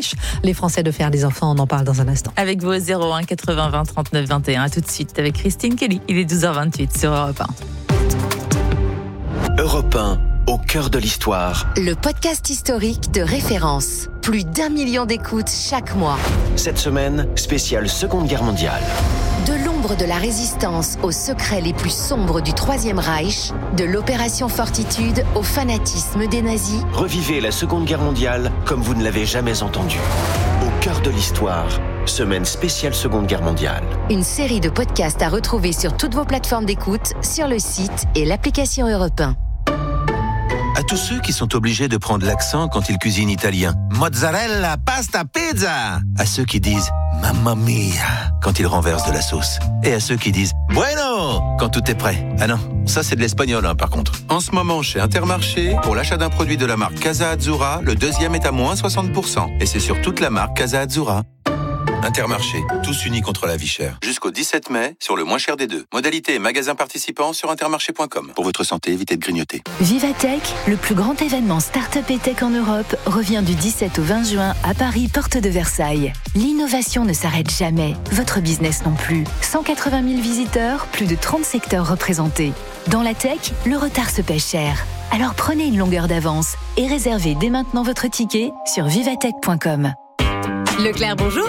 empêche les Français de faire des enfants. On en parle dans un instant. Avec vos 01 80 20 39 21. À tout de suite avec Christine Kelly. Il est 12h28 sur Europe 1. Europe 1, au cœur de l'histoire. Le podcast historique de référence. Plus d'1 million d'écoutes chaque mois. Cette semaine, spéciale Seconde Guerre mondiale. De l'ombre de la résistance aux secrets les plus sombres du Troisième Reich, de l'opération Fortitude au fanatisme des nazis. Revivez la Seconde Guerre mondiale comme vous ne l'avez jamais entendu. Au cœur de l'histoire, semaine spéciale Seconde Guerre mondiale. Une série de podcasts à retrouver sur toutes vos plateformes d'écoute, sur le site et l'application Europe 1. À tous ceux qui sont obligés de prendre l'accent quand ils cuisinent italien. Mozzarella, pasta, pizza. À ceux qui disent mamma mia quand ils renversent de la sauce. Et à ceux qui disent bueno quand tout est prêt. Ah non, ça c'est de l'espagnol par contre. En ce moment chez Intermarché, pour l'achat d'un produit de la marque Casa Azzurra, le deuxième est à moins 60%. Et c'est sur toute la marque Casa Azzurra. Intermarché, tous unis contre la vie chère. Jusqu'au 17 mai, sur le moins cher des deux. Modalité et magasins participants sur intermarché.com. Pour votre santé, évitez de grignoter. Vivatech, le plus grand événement start-up et tech en Europe, revient du 17 au 20 juin à Paris, porte de Versailles. L'innovation ne s'arrête jamais, votre business non plus. 180 000 visiteurs, plus de 30 secteurs représentés. Dans la tech, le retard se paie cher. Alors prenez une longueur d'avance et réservez dès maintenant votre ticket sur vivatech.com. Leclerc, bonjour.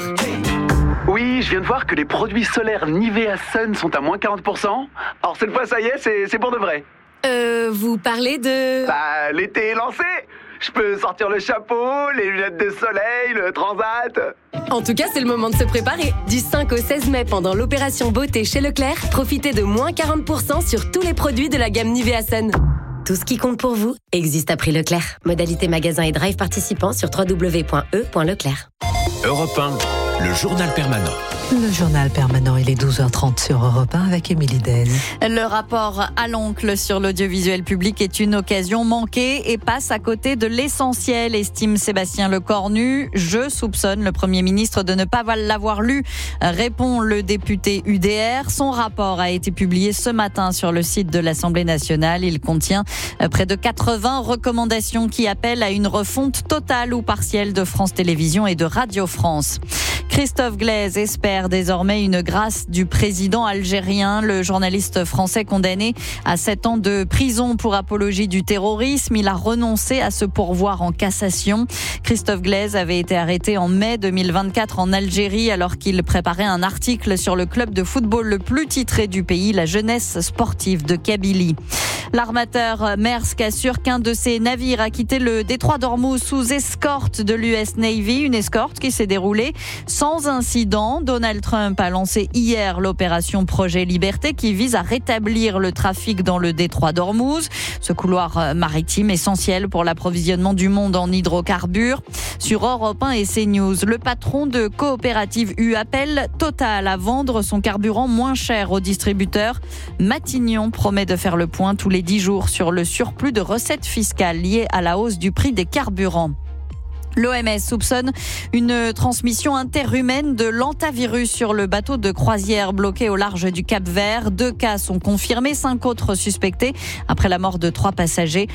Oui, je viens de voir que les produits solaires Nivea Sun sont à moins 40%. Alors cette fois, ça y est, c'est pour de vrai. Vous parlez de... Bah, l'été est lancé. Je peux sortir le chapeau, les lunettes de soleil, le transat. En tout cas, c'est le moment de se préparer. Du 5 au 16 mai, pendant l'opération beauté chez Leclerc, profitez de moins 40% sur tous les produits de la gamme Nivea Sun. Tout ce qui compte pour vous existe à prix Leclerc. Modalité magasin et drive participants sur www.e.leclerc. Europe 1, le journal permanent. Le journal permanent, il est 12h30 sur Europe 1 avec Émilie Dez. Le rapport à l'oncle sur l'audiovisuel public est une occasion manquée et passe à côté de l'essentiel, estime Sébastien Lecornu. Je soupçonne le Premier ministre de ne pas l'avoir lu, répond le député UDR. Son rapport a été publié ce matin sur le site de l'Assemblée nationale. Il contient près de 80 recommandations qui appellent à une refonte totale ou partielle de France Télévisions et de Radio France. Christophe Glaise espère désormais une grâce du président algérien. Le journaliste français condamné à 7 ans de prison pour apologie du terrorisme. Il a renoncé à se pourvoir en cassation. Christophe Glaise avait été arrêté en mai 2024 en Algérie alors qu'il préparait un article sur le club de football le plus titré du pays, la jeunesse sportive de Kabylie. L'armateur Maersk assure qu'un de ses navires a quitté le détroit d'Ormuz sous escorte de l'US Navy, une escorte qui s'est déroulée sans incident. Donald Trump a lancé hier l'opération Projet Liberté qui vise à rétablir le trafic dans le détroit d'Ormuz, ce couloir maritime essentiel pour l'approvisionnement du monde en hydrocarbures. Sur Europe 1 et CNews, le patron de Coopérative U appelle Total à vendre son carburant moins cher aux distributeurs. Matignon promet de faire le point tous les 10 jours sur le surplus de recettes fiscales liées à la hausse du prix des carburants. L'OMS soupçonne une transmission interhumaine de l'hantavirus sur le bateau de croisière bloqué au large du Cap-Vert. 2 cas sont confirmés, 5 autres suspectés. Après la mort de 3 passagers,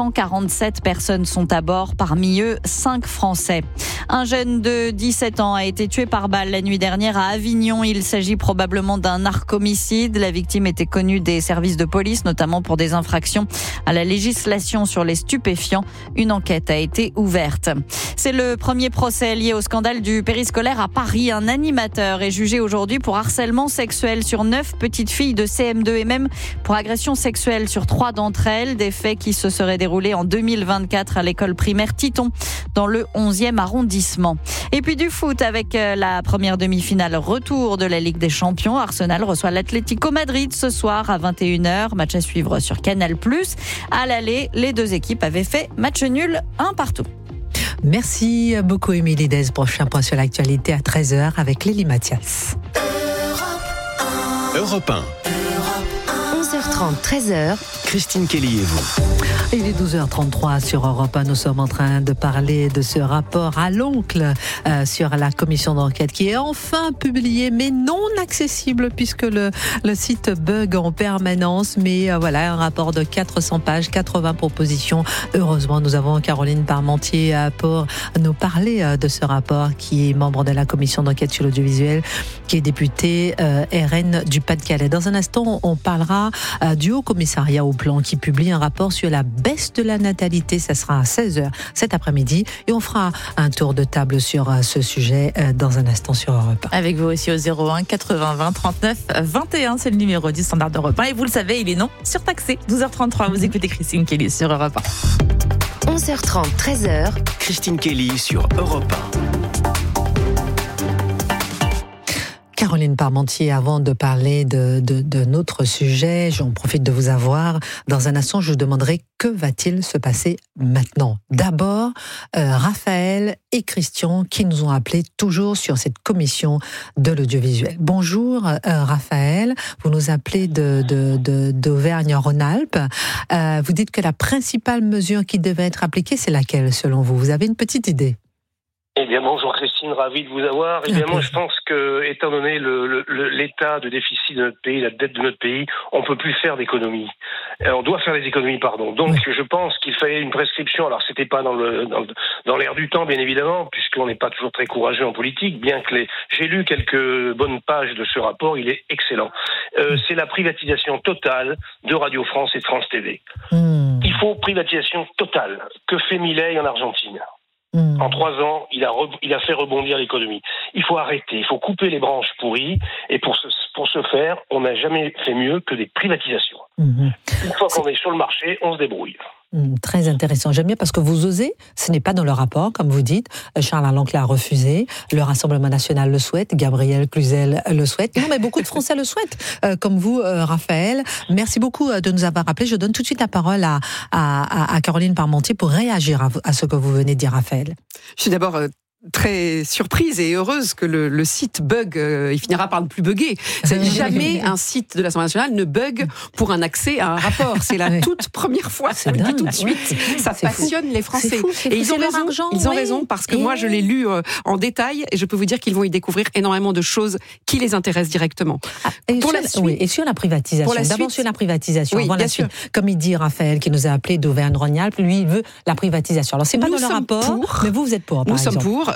147 personnes sont à bord, parmi eux 5 Français. Un jeune de 17 ans a été tué par balle la nuit dernière à Avignon. Il s'agit probablement d'un narcomicide. La victime était connue des services de police, notamment pour des infractions à la législation sur les stupéfiants. Une enquête a été ouverte. C'est le premier procès lié au scandale du périscolaire à Paris. Un animateur est jugé aujourd'hui pour harcèlement sexuel sur 9 petites filles de CM2 et même pour agression sexuelle sur 3 d'entre elles. Des faits qui se seraient déroulés en 2024 à l'école primaire Titon dans le 11e arrondissement. Et puis du foot avec la première demi-finale retour de la Ligue des Champions. Arsenal reçoit l'Atlético Madrid ce soir à 21h. Match à suivre sur Canal+. À l'aller, les 2 équipes avaient fait match nul 1-1. Merci beaucoup Émilie Dez. Prochain point sur l'actualité à 13h avec Lélie Mathias. Europe 1. 11h30, 13h. Christine Kelly et vous. Il est 12h33 sur Europe 1. Nous sommes en train de parler de ce rapport à l'oncle sur la commission d'enquête qui est enfin publié, mais non accessible puisque le site bug en permanence. Mais voilà, un rapport de 400 pages, 80 propositions. Heureusement, nous avons Caroline Parmentier pour nous parler de ce rapport, qui est membre de la commission d'enquête sur l'audiovisuel, qui est députée RN du Pas-de-Calais. Dans un instant, on parlera du Haut Commissariat au Plan qui publie un rapport sur la baisse de la natalité. Ça sera à 16h cet après-midi et on fera un tour de table sur ce sujet dans un instant sur Europe 1. Avec vous aussi au 01 80 20 39 21, c'est le numéro du standard d'Europe 1 et vous le savez, il est non surtaxé. 12h33, vous écoutez Christine Kelly sur Europe 1. 11h30, 13h. Christine Kelly sur Europe 1. Caroline Parmentier, avant de parler de notre sujet, j'en profite de vous avoir. Dans un instant, je vous demanderai que va-t-il se passer maintenant. D'abord, Raphaël et Christian qui nous ont appelés toujours sur cette commission de l'audiovisuel. Bonjour Raphaël, vous nous appelez d'Auvergne-Rhône-Alpes. Vous dites que la principale mesure qui devait être appliquée, c'est laquelle selon vous ? Vous avez une petite idée ? Eh bien, bonjour Christine, ravi de vous avoir. Eh bien, moi, je pense que, étant donné l'état de déficit de notre pays, la dette de notre pays, on peut plus faire d'économies. On doit faire des économies, pardon. Donc, je pense qu'il fallait une prescription. Alors, c'était pas dans l'air du temps, bien évidemment, puisqu'on n'est pas toujours très courageux en politique, bien que j'ai lu quelques bonnes pages de ce rapport, il est excellent. C'est la privatisation totale de Radio France et de France TV. Il faut privatisation totale. Que fait Milei en Argentine ? En 3 ans, il a fait rebondir l'économie. Il faut arrêter, il faut couper les branches pourries. Et pour ce faire, on n'a jamais fait mieux que des privatisations. Une fois qu'on est sur le marché, on se débrouille. Très intéressant. J'aime bien parce que vous osez, ce n'est pas dans le rapport, comme vous dites. Charles Alencle a refusé, le Rassemblement national le souhaite, Gabriel Cluzel le souhaite. Non, mais beaucoup de Français le souhaitent, comme vous, Raphaël. Merci beaucoup de nous avoir appelés. Je donne tout de suite la parole à Caroline Parmentier pour réagir à ce que vous venez de dire, Raphaël. Je suis d'abord très surprise et heureuse que le site bug, il finira par ne plus bugger. Jamais un site de l'Assemblée nationale ne bug pour un accès à un rapport. C'est la toute première fois, ça le dit tout de suite. Ça passionne les Français. Et ils ont raison, raison parce que moi je l'ai lu en détail et je peux vous dire qu'ils vont y découvrir énormément de choses qui les intéressent directement. Et sur la privatisation. D'abord sur la privatisation, avant la suite. Comme il dit Raphaël qui nous a appelé d'Auvergne-Rhône-Alpes, lui il veut la privatisation. Alors c'est pas dans le rapport, mais vous êtes pour. Nous sommes pour.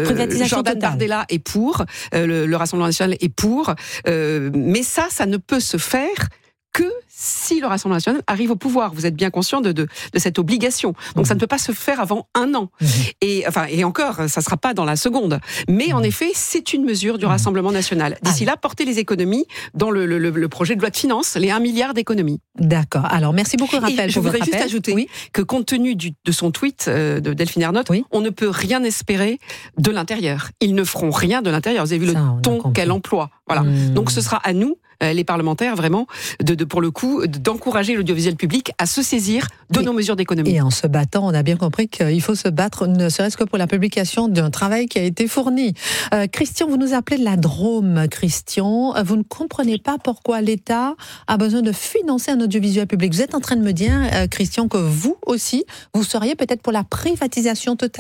Jordan Bardella est pour, le Rassemblement national est pour, mais ça ne peut se faire que si le Rassemblement national arrive au pouvoir. Vous êtes bien conscient de cette obligation. Donc ça ne peut pas se faire avant 1 an. Et encore, ça ne sera pas dans la seconde. Mais en effet, c'est une mesure du Rassemblement national. D'ici là, porter les économies dans le projet de loi de finances, les 1 milliard d'économies. D'accord. Alors, merci beaucoup, Raphaël. Je voudrais juste ajouter que compte tenu de son tweet de Delphine Ernotte, on ne peut rien espérer de l'intérieur. Ils ne feront rien de l'intérieur. Vous avez vu le ton qu'elle emploie. Voilà. Donc ce sera à nous, les parlementaires, vraiment, pour le coup, d'encourager l'audiovisuel public à se saisir de nos mesures d'économie. Et en se battant, on a bien compris qu'il faut se battre, ne serait-ce que pour la publication d'un travail qui a été fourni. Christian, vous nous appelez de la Drôme, Christian. Vous ne comprenez pas pourquoi l'État a besoin de financer un audiovisuel public. Vous êtes en train de me dire, Christian, que vous aussi, vous seriez peut-être pour la privatisation totale ?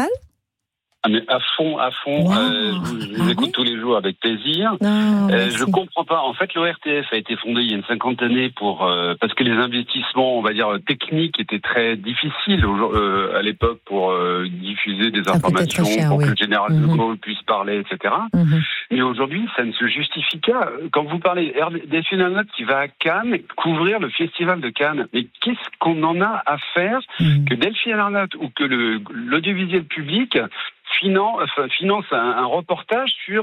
Ah mais à fond. Wow. Je vous écoute tous les jours avec plaisir. Je comprends pas. En fait, l'ORTF a été fondé il y a une 50 d'années parce que les investissements, on va dire techniques, étaient très difficiles à l'époque pour diffuser des informations, pour que le général de Gaulle puisse parler, etc. Mais aujourd'hui, ça ne se justifie pas. Quand vous parlez Delphine Ernotte qui va à Cannes couvrir le festival de Cannes, mais qu'est-ce qu'on en a à faire que Delphine Ernotte ou que l'audiovisuel public finance un reportage sur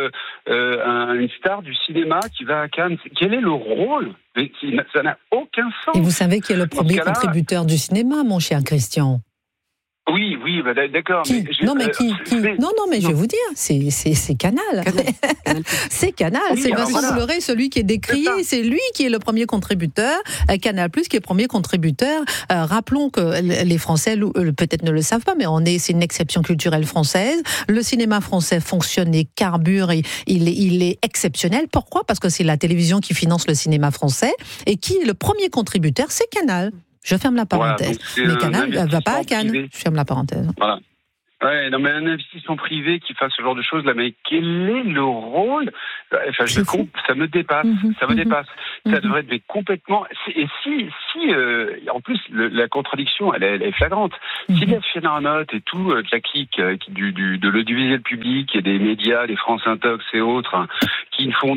une star du cinéma qui va à Cannes. Quel est le rôle ? Ça n'a aucun sens. Et vous savez qui est le premier contributeur du cinéma, mon cher Christian ? Oui, d'accord. Qui ? Non, mais je vais vous dire, c'est Canal. C'est Canal, c'est Vincent Bolloré, celui qui est décrié, c'est lui qui est le premier contributeur, Canal+, qui est le premier contributeur. Rappelons que les Français, peut-être ne le savent pas, mais c'est une exception culturelle française. Le cinéma français fonctionne et carbure, et il est exceptionnel. Pourquoi ? Parce que c'est la télévision qui finance le cinéma français, et qui est le premier contributeur, c'est Canal. Je ferme la parenthèse. Voilà, mais Canal ne va pas à Cannes. Privé. Je ferme la parenthèse. Voilà. Ouais, non, mais un investissement privé qui fasse ce genre de choses, là, mais quel est le rôle? Enfin, ça me dépasse. Ça me dépasse. Ça devrait être complètement. Et si, en plus, la contradiction, elle est flagrante. Si les Note et tout, de la clique, de l'audiovisuel public et des médias, les France Intox et autres, hein, qui font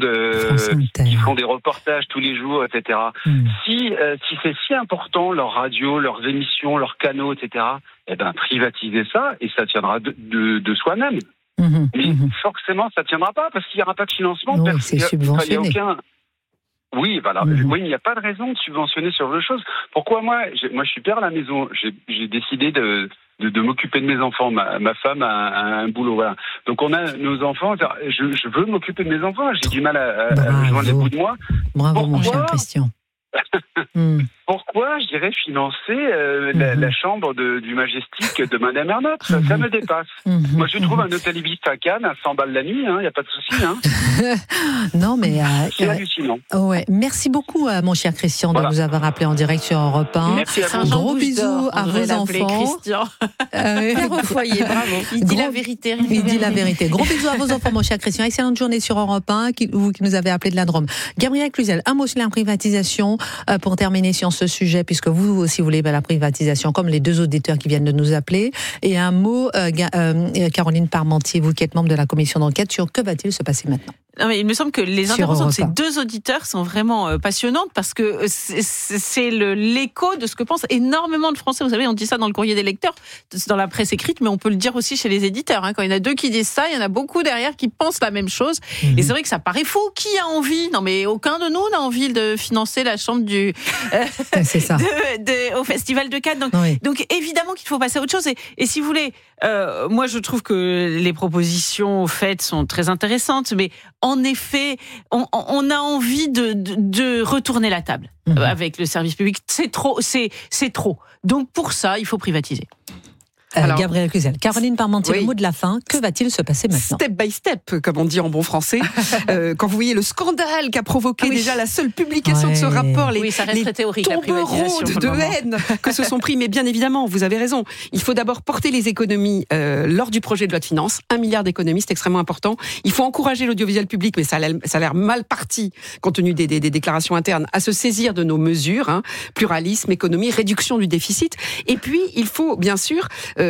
des reportages tous les jours, etc. Si c'est si important, leurs radios, leurs émissions, leurs canaux, etc., eh ben, privatiser ça, et ça tiendra de soi-même. Mais forcément, ça tiendra pas, parce qu'il n'y aura pas de financement. Non, c'est subventionné. Oui, voilà. Oui, il n'y a pas de raison de subventionner ce genre de choses. Pourquoi moi, je suis père à la maison. J'ai décidé de m'occuper de mes enfants. Ma femme a un boulot, voilà. Donc on a nos enfants. Je veux m'occuper de mes enfants. J'ai du mal à joindre les bouts de moi. Bravo, mon cher Christian. Pourquoi, je dirais, financer la chambre du Majestic de Madame Ernotte? Ça me dépasse. Moi, je trouve un hôtel Ibis à Cannes à 100 balles la nuit, il n'y a pas de souci. Non, mais c'est hallucinant. Ouais. Merci beaucoup, mon cher Christian, de nous avoir appelé en direct sur Europe 1. Merci à vous. Gros bisous à vos enfants. Christian. Père au foyer, bravo. Il dit la vérité. Il dit la vérité. Gros bisous à vos enfants, mon cher Christian. Excellente journée sur Europe 1, vous qui nous avez appelé de la Drôme. Gabriel Cluzel, un mot sur la privatisation pour terminer sur ce sujet, puisque vous aussi voulez la privatisation, comme les deux auditeurs qui viennent de nous appeler. Et un mot, Caroline Parmentier, vous qui êtes membre de la commission d'enquête, sur que va-t-il se passer maintenant? Non, mais il me semble que les interventions de ces deux auditeurs sont vraiment passionnantes, parce que c'est l'écho de ce que pensent énormément de Français. Vous savez, on dit ça dans le courrier des lecteurs, dans la presse écrite, mais on peut le dire aussi chez les éditeurs. Quand il y en a deux qui disent ça, il y en a beaucoup derrière qui pensent la même chose. Et c'est vrai que ça paraît fou. Qui a envie? Non, mais aucun de nous n'a envie de financer la chambre c'est ça. au Festival de Cannes. Donc évidemment qu'il faut passer à autre chose. Et si vous voulez, moi je trouve que les propositions faites sont très intéressantes, mais en effet, on a envie de retourner la table avec le service public. C'est trop. Donc pour ça, il faut privatiser. Gabriel Cluzel. Caroline Parmentier, le mot de la fin, que va-t-il se passer maintenant? Step by step, comme on dit en bon français. Quand vous voyez le scandale qu'a provoqué déjà la seule publication de ce rapport, les tombereaux de haine que se sont pris, mais bien évidemment, vous avez raison, il faut d'abord porter les économies lors du projet de loi de finances. 1 milliard d'économies, c'est extrêmement important. Il faut encourager l'audiovisuel public, mais ça a l'air mal parti, compte tenu des déclarations internes, à se saisir de nos mesures, pluralisme, économie, réduction du déficit. Et puis, il faut bien sûr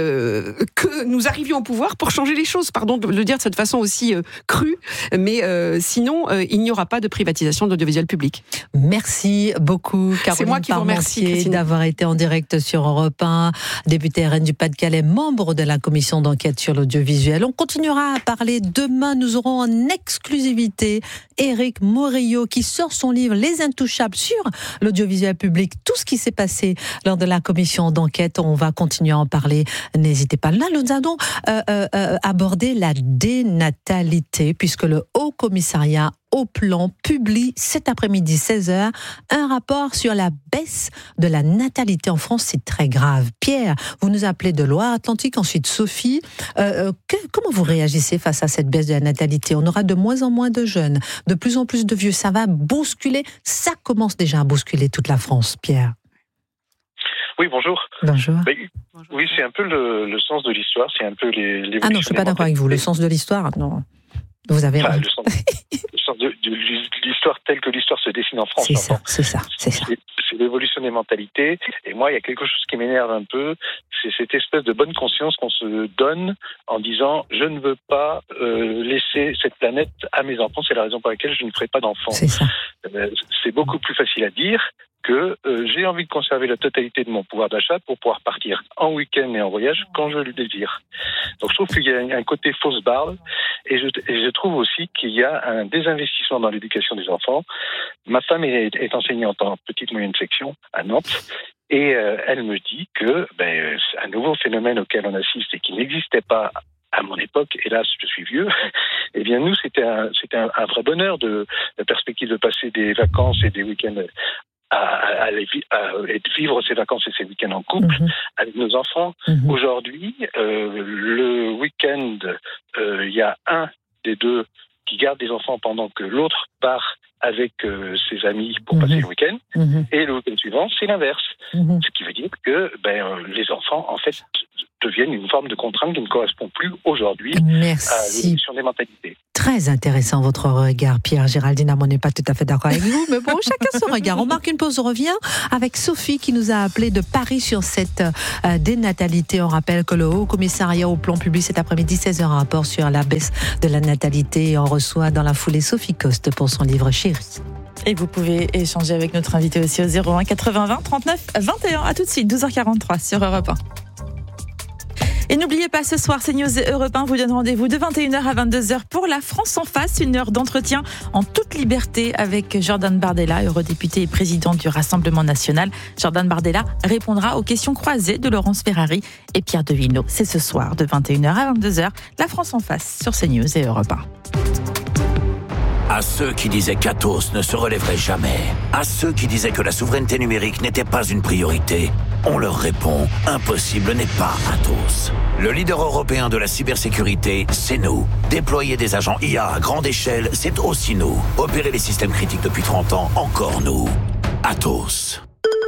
que nous arrivions au pouvoir pour changer les choses. Pardon de le dire de cette façon aussi crue, mais sinon, il n'y aura pas de privatisation de l'audiovisuel public. Merci beaucoup, Caroline. C'est moi qui vous remercie, d'avoir été en direct sur Europe 1, députée RN du Pas-de-Calais, membre de la commission d'enquête sur l'audiovisuel. On continuera à parler demain. Nous aurons en exclusivité Éric Morillo qui sort son livre Les Intouchables sur l'audiovisuel public. Tout ce qui s'est passé lors de la commission d'enquête, on va continuer à en parler. N'hésitez pas. Là, nous allons aborder la dénatalité, puisque le Haut Commissariat au Plan publie cet après-midi 16h un rapport sur la baisse de la natalité en France. C'est très grave. Pierre, vous nous appelez de Loire-Atlantique, ensuite Sophie. Comment vous réagissez face à cette baisse de la natalité? On aura de moins en moins de jeunes, de plus en plus de vieux. Ça va bousculer, ça commence déjà à bousculer toute la France, Pierre. Oui, bonjour. Bonjour. Oui, c'est un peu le sens de l'histoire, c'est un peu les Ah non, je ne suis pas d'accord avec vous. Le sens de l'histoire, non. Vous avez raison. Le sens de l'histoire telle que l'histoire se dessine en France. C'est ça. C'est l'évolution des mentalités. Et moi, il y a quelque chose qui m'énerve un peu, c'est cette espèce de bonne conscience qu'on se donne en disant « je ne veux pas laisser cette planète à mes enfants, c'est la raison pour laquelle je ne ferai pas d'enfants ». C'est beaucoup plus facile à dire que j'ai envie de conserver la totalité de mon pouvoir d'achat pour pouvoir partir en week-end et en voyage quand je le désire. Donc je trouve qu'il y a un côté fausse barbe et je trouve aussi qu'il y a un désinvestissement dans l'éducation des enfants. Ma femme est enseignante en petite moyenne section à Nantes et elle me dit que un nouveau phénomène auquel on assiste et qui n'existait pas à mon époque, hélas, je suis vieux, eh bien nous, c'était un vrai bonheur de la perspective de passer des vacances et des week-ends à vivre ses vacances et ses week-ends en couple avec nos enfants. Aujourd'hui, le week-end, il y a un des deux qui garde des enfants pendant que l'autre part avec ses amis pour passer le week-end. Et le week-end suivant, c'est l'inverse. Ce qui veut dire que les enfants, en fait, deviennent une forme de contrainte qui ne correspond plus aujourd'hui à l'évolution des mentalités. Très intéressant votre regard, Pierre. Géraldine, on n'est pas tout à fait d'accord avec vous, mais bon, chacun son regard. On marque une pause, on revient avec Sophie qui nous a appelé de Paris sur cette dénatalité. On rappelle que le Haut Commissariat au Plan publie cet après-midi 16h un rapport sur la baisse de la natalité. On reçoit dans la foulée Sophie Coste pour son livre Chérie. Et vous pouvez échanger avec notre invité aussi au 01 80 20 39 21. À tout de suite, 12h43 sur Europe 1. Et n'oubliez pas, ce soir, CNews et Europe 1 vous donnent rendez-vous de 21h à 22h pour la France en face, une heure d'entretien en toute liberté avec Jordan Bardella, eurodéputé et président du Rassemblement national. Jordan Bardella répondra aux questions croisées de Laurence Ferrari et Pierre de Villeneuve. C'est ce soir de 21h à 22h, la France en face sur CNews et Europe 1. À ceux qui disaient qu'Atos ne se relèverait jamais, à ceux qui disaient que la souveraineté numérique n'était pas une priorité, on leur répond, impossible n'est pas Atos. Le leader européen de la cybersécurité, c'est nous. Déployer des agents IA à grande échelle, c'est aussi nous. Opérer les systèmes critiques depuis 30 ans, encore nous. Atos.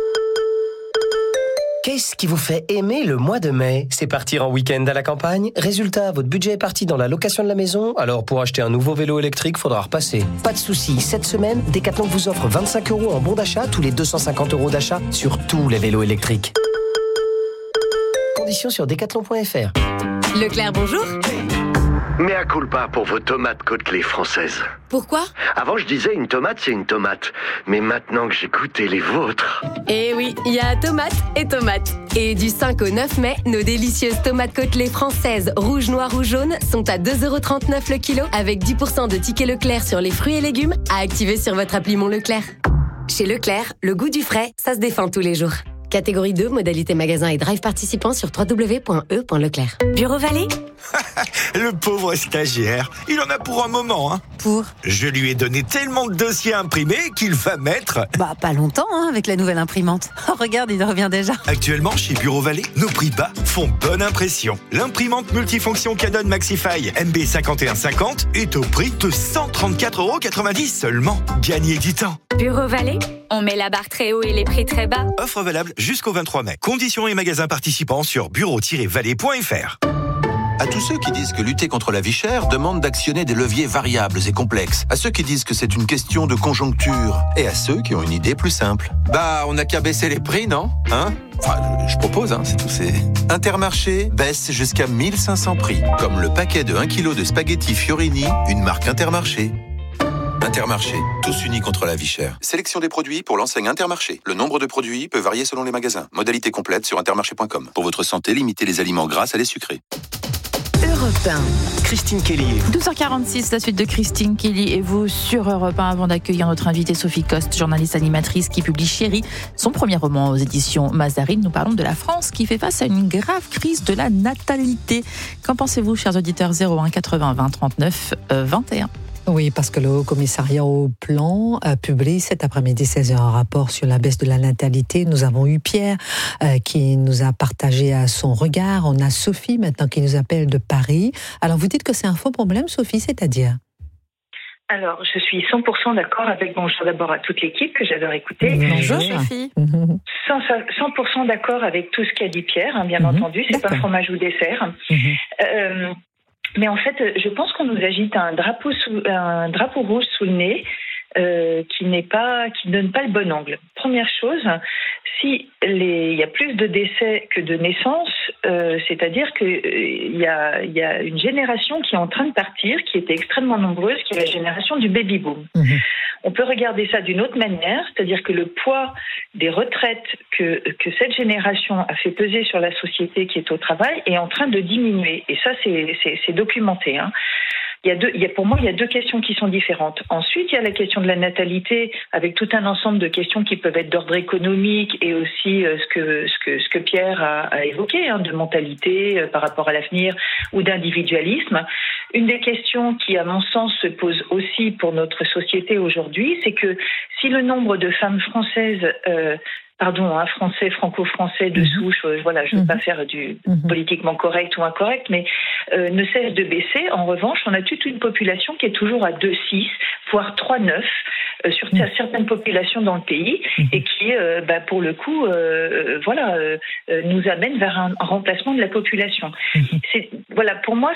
Qu'est-ce qui vous fait aimer le mois de mai ? C'est partir en week-end à la campagne ? Résultat, votre budget est parti dans la location de la maison ? Alors pour acheter un nouveau vélo électrique, faudra repasser. Pas de souci, cette semaine, Decathlon vous offre 25 € en bon d'achat tous les 250 € d'achat sur tous les vélos électriques. Conditions sur decathlon.fr. Leclerc, bonjour. Mea culpa pour vos tomates côtelées françaises. Pourquoi ? Avant, je disais une tomate, c'est une tomate. Mais maintenant que j'ai goûté les vôtres... Eh oui, il y a tomate et tomate. Et du 5 au 9 mai, nos délicieuses tomates côtelées françaises, rouges, noires ou jaunes, sont à 2,39 € le kilo, avec 10% de tickets Leclerc sur les fruits et légumes, à activer sur votre appli Mon Leclerc. Chez Leclerc, le goût du frais, ça se défend tous les jours. Catégorie 2, modalité magasin et drive participant sur www.e.leclerc. Bureau Vallée ? Le pauvre stagiaire, il en a pour un moment. Pour ? Je lui ai donné tellement de dossiers imprimés qu'il va mettre... Pas longtemps, avec la nouvelle imprimante. Oh, regarde, il revient déjà. Actuellement, chez Bureau Vallée, nos prix bas font bonne impression. L'imprimante multifonction Canon Maxify MB5150 est au prix de 134,90 € seulement. Gagnez du temps. Bureau Vallée, on met la barre très haut et les prix très bas. Offre valable jusqu'au 23 mai. Conditions et magasins participants sur bureau-vallée.fr. À tous ceux qui disent que lutter contre la vie chère demande d'actionner des leviers variables et complexes. À ceux qui disent que c'est une question de conjoncture. Et à ceux qui ont une idée plus simple. On n'a qu'à baisser les prix, non ? Je propose, c'est tout. Intermarché baisse jusqu'à 1500 prix. Comme le paquet de 1 kg de spaghettis Fiorini, une marque Intermarché. Intermarché, tous unis contre la vie chère. Sélection des produits pour l'enseigne Intermarché. Le nombre de produits peut varier selon les magasins. Modalité complète sur intermarché.com. Pour votre santé, limitez les aliments gras à les sucrés. Europe 1. Christine Kelly. 12h46, la suite de Christine Kelly et vous sur Europe 1 avant d'accueillir notre invitée Sophie Coste, journaliste animatrice qui publie Chérie, son premier roman aux éditions Mazarine. Nous parlons de la France qui fait face à une grave crise de la natalité. Qu'en pensez-vous, chers auditeurs ? 01 80 20 39 21. Oui, parce que le Haut Commissariat au Plan publie cet après-midi 16h un rapport sur la baisse de la natalité. Nous avons eu Pierre qui nous a partagé son regard. On a Sophie maintenant qui nous appelle de Paris. Alors vous dites que c'est un faux problème, Sophie, c'est-à-dire ? Alors, je suis 100% d'accord avec, bonjour d'abord à toute l'équipe que j'adore écouter. Bonjour Sophie. 100% d'accord avec tout ce qu'a dit Pierre, bien entendu, c'est pas fromage ou dessert. Mais en fait, je pense qu'on nous agite un drapeau rouge sous le nez qui ne donne pas le bon angle. Première chose, il y a plus de décès que de naissances, c'est-à-dire qu'il y a une génération qui est en train de partir, qui était extrêmement nombreuse, qui est la génération du baby-boom. On peut regarder ça d'une autre manière, c'est-à-dire que le poids des retraites que cette génération a fait peser sur la société qui est au travail est en train de diminuer. Et ça, c'est documenté. Pour moi, il y a deux questions qui sont différentes. Ensuite, il y a la question de la natalité, avec tout un ensemble de questions qui peuvent être d'ordre économique et aussi ce que Pierre a évoqué, de mentalité par rapport à l'avenir ou d'individualisme. Une des questions qui, à mon sens, se pose aussi pour notre société aujourd'hui, c'est que si le nombre de femmes françaises français, franco-français de souche, voilà, je ne veux pas faire du politiquement correct ou incorrect, mais ne cesse de baisser. En revanche, on a toute une population qui est toujours à 2,6, voire 3,9 sur certaines populations dans le pays, et qui, pour le coup, nous amène vers un remplacement de la population. Pour moi,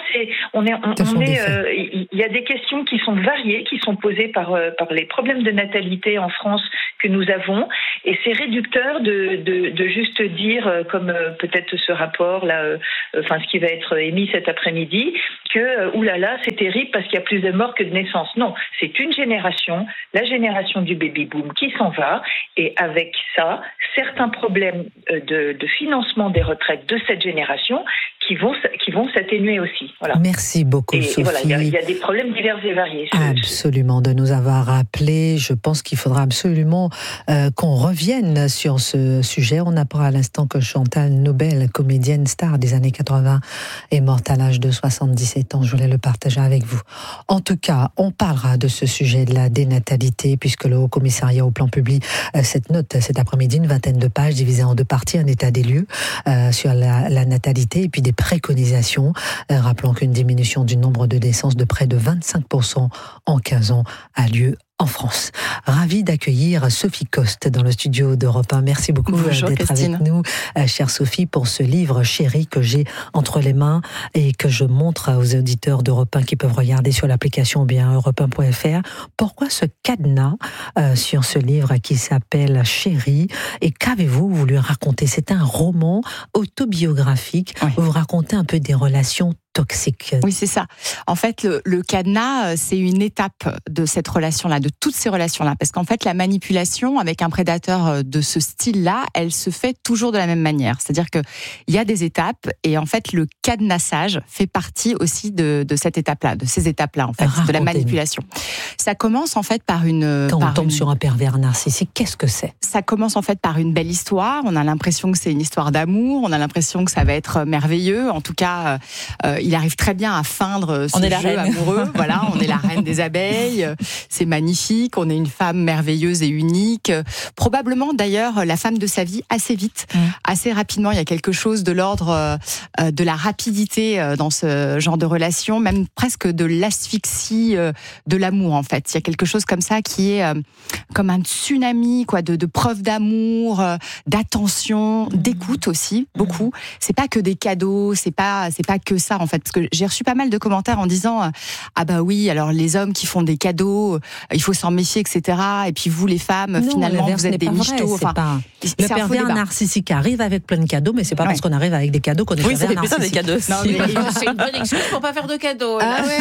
il y a des questions qui sont variées, qui sont posées par les problèmes de natalité en France que nous avons, et c'est réducteur de juste dire, comme peut-être ce rapport là, ce qui va être émis cet après-midi, que oulala, c'est terrible parce qu'il y a plus de morts que de naissances. Non, c'est une génération, la génération du baby-boom qui s'en va, et avec ça, certains problèmes de financement des retraites de cette génération qui vont s'atténuer aussi. Voilà. Merci beaucoup, Sophie. Et voilà, il y a des problèmes divers et variés. Absolument, de nous avoir rappelé. Je pense qu'il faudra absolument qu'on revienne sur ce sujet. On apprend à l'instant que Chantal Nobel, comédienne star des années 80, est morte à l'âge de 77 ans. Je voulais le partager avec vous. En tout cas, on parlera de ce sujet de la dénatalité, puisque le Haut Commissariat au Plan publie cette note cet après-midi, une 20aine de pages divisée en 2 parties, un état des lieux sur la natalité et puis des préconisations. Rappelons qu'une diminution du nombre de naissances de près de 25% en 15 ans a lieu en France. Ravi d'accueillir Sophie Coste dans le studio d'Europe 1. Merci beaucoup d'être avec nous, chère Sophie, pour ce livre Chérie que j'ai entre les mains et que je montre aux auditeurs d'Europe 1 qui peuvent regarder sur l'application ou bien europe1.fr. Pourquoi ce cadenas sur ce livre qui s'appelle Chérie, et qu'avez-vous voulu raconter? C'est un roman autobiographique où vous racontez un peu des relations toxique. Oui, c'est ça. En fait, le cadenas, c'est une étape de cette relation-là, de toutes ces relations-là. Parce qu'en fait, la manipulation avec un prédateur de ce style-là, elle se fait toujours de la même manière. C'est-à-dire qu'il y a des étapes, et en fait, le cadenassage fait partie aussi de cette étape-là, de ces étapes-là, en fait, de la manipulation. Ça commence en fait par une... Quand on tombe sur un pervers narcissique, qu'est-ce que c'est? Ça commence en fait par une belle histoire. On a l'impression que c'est une histoire d'amour. On a l'impression que ça va être merveilleux. En tout cas, il arrive très bien à feindre ce jeu amoureux. Voilà, on est la reine des abeilles. C'est magnifique. On est une femme merveilleuse et unique. Probablement, d'ailleurs, la femme de sa vie assez vite, assez rapidement. Il y a quelque chose de l'ordre de la rapidité dans ce genre de relation, même presque de l'asphyxie de l'amour, en fait. Il y a quelque chose comme ça qui est comme un tsunami, quoi, de preuves d'amour, d'attention, d'écoute aussi, beaucoup. C'est pas que des cadeaux, c'est pas que ça, en fait. Parce que j'ai reçu pas mal de commentaires en disant ah bah oui, alors les hommes qui font des cadeaux, il faut s'en méfier, etc. Et puis vous, les femmes, finalement, vous êtes des michtos. Le pervers narcissique arrive avec plein de cadeaux, mais c'est pas parce qu'on arrive avec des cadeaux qu'on est pervers narcissique. Oui, c'est des cadeaux. C'est une bonne excuse pour pas faire de cadeaux. Ah ouais,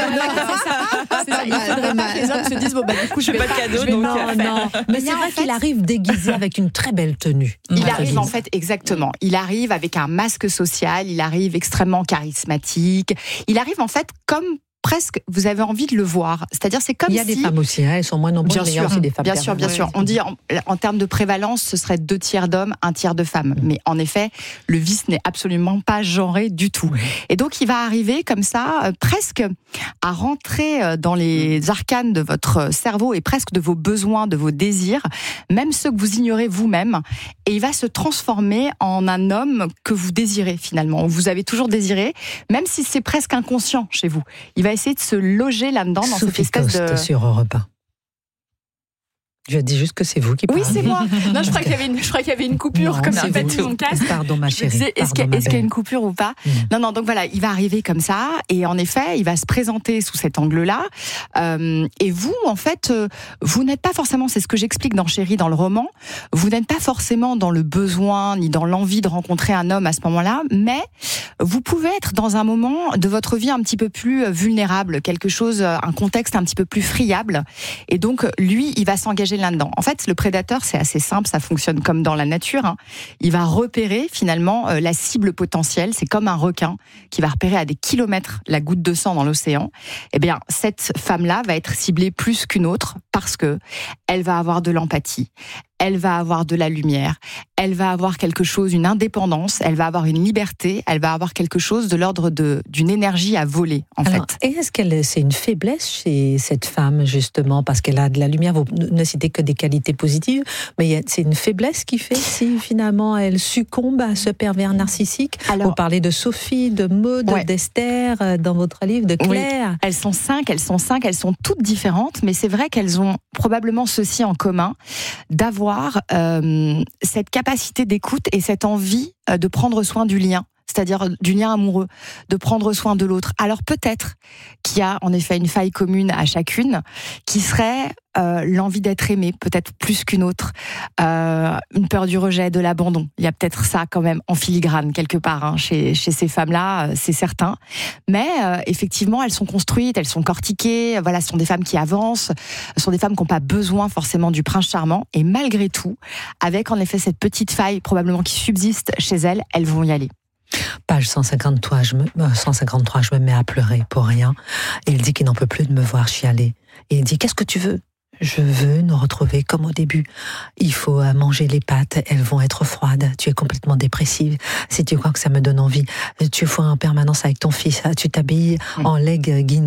c'est ça. Il faudrait pas que les hommes se disent bon bah du coup je fais pas de cadeaux. Non. Mais c'est vrai qu'il arrive déguisé avec une très belle tenue. Il arrive en fait exactement. Il arrive avec un masque social. Il arrive extrêmement charismatique. Il arrive en fait comme presque, vous avez envie de le voir. C'est-à-dire, c'est comme si... Il y a des femmes aussi, elles sont moins nombreuses, mais il y a aussi des femmes. Bien sûr. On dit, en termes de prévalence, ce serait 2 tiers d'hommes, 1 tiers de femmes. Mais en effet, le vice n'est absolument pas genré du tout. Et donc, il va arriver comme ça, presque à rentrer dans les arcanes de votre cerveau et presque de vos besoins, de vos désirs, même ceux que vous ignorez vous-même. Et il va se transformer en un homme que vous désirez, finalement. Vous avez toujours désiré, même si c'est presque inconscient chez vous. Il va essayer de se loger là-dedans, dans cette espèce de... sur Europe 1. Je dis juste que c'est vous qui parlez. Oui, c'est moi. Non, je crois qu'il y avait une coupure, comme ça, fait tout mon casque. Pardon, ma chérie. Est-ce qu'il y a une coupure ou pas? Non, donc voilà, il va arriver comme ça, et en effet, il va se présenter sous cet angle-là. Et vous, en fait, vous n'êtes pas forcément, c'est ce que j'explique dans Chérie, dans le roman, vous n'êtes pas forcément dans le besoin, ni dans l'envie de rencontrer un homme à ce moment-là, mais vous pouvez être dans un moment de votre vie un petit peu plus vulnérable, quelque chose, un contexte un petit peu plus friable. Et donc, lui, il va s'engager là-dedans. En fait, le prédateur, c'est assez simple, ça fonctionne comme dans la nature. Hein. Il va repérer finalement la cible potentielle. C'est comme un requin qui va repérer à des kilomètres la goutte de sang dans l'océan. Eh bien, cette femme-là va être ciblée plus qu'une autre parce que elle va avoir de l'empathie. elle va avoir de la lumière, elle va avoir quelque chose, une indépendance, elle va avoir une liberté, elle va avoir quelque chose de l'ordre d'une énergie à voler, en fait. Et est-ce que c'est une faiblesse chez cette femme, justement, parce qu'elle a de la lumière? Vous ne citez que des qualités positives, mais c'est une faiblesse qui fait si finalement elle succombe à ce pervers narcissique. Vous parlez de Sophie, de Maud, d'Esther, dans votre livre, de Claire. Oui. Elles sont cinq, elles sont toutes différentes, mais c'est vrai qu'elles ont probablement ceci en commun, d'avoir cette capacité d'écoute et cette envie de prendre soin du lien, c'est-à-dire du lien amoureux, de prendre soin de l'autre. Alors peut-être qu'il y a en effet une faille commune à chacune, qui serait l'envie d'être aimée, peut-être plus qu'une autre, une peur du rejet, de l'abandon. Il y a peut-être ça quand même en filigrane quelque part chez ces femmes-là, c'est certain. Mais effectivement, elles sont construites, elles sont cortiquées. Voilà, ce sont des femmes qui avancent, ce sont des femmes qui n'ont pas besoin forcément du prince charmant. Et malgré tout, avec en effet cette petite faille probablement qui subsiste chez elles, elles vont y aller. Page 153, je me mets à pleurer pour rien. Et il dit qu'il n'en peut plus de me voir chialer. Et il dit, qu'est-ce que tu veux? Je veux nous retrouver comme au début. Il faut manger les pâtes, elles vont être froides. Tu es complètement dépressive. Si tu crois que ça me donne envie, tu fous en permanence avec ton fils. Tu t'habilles en leggings,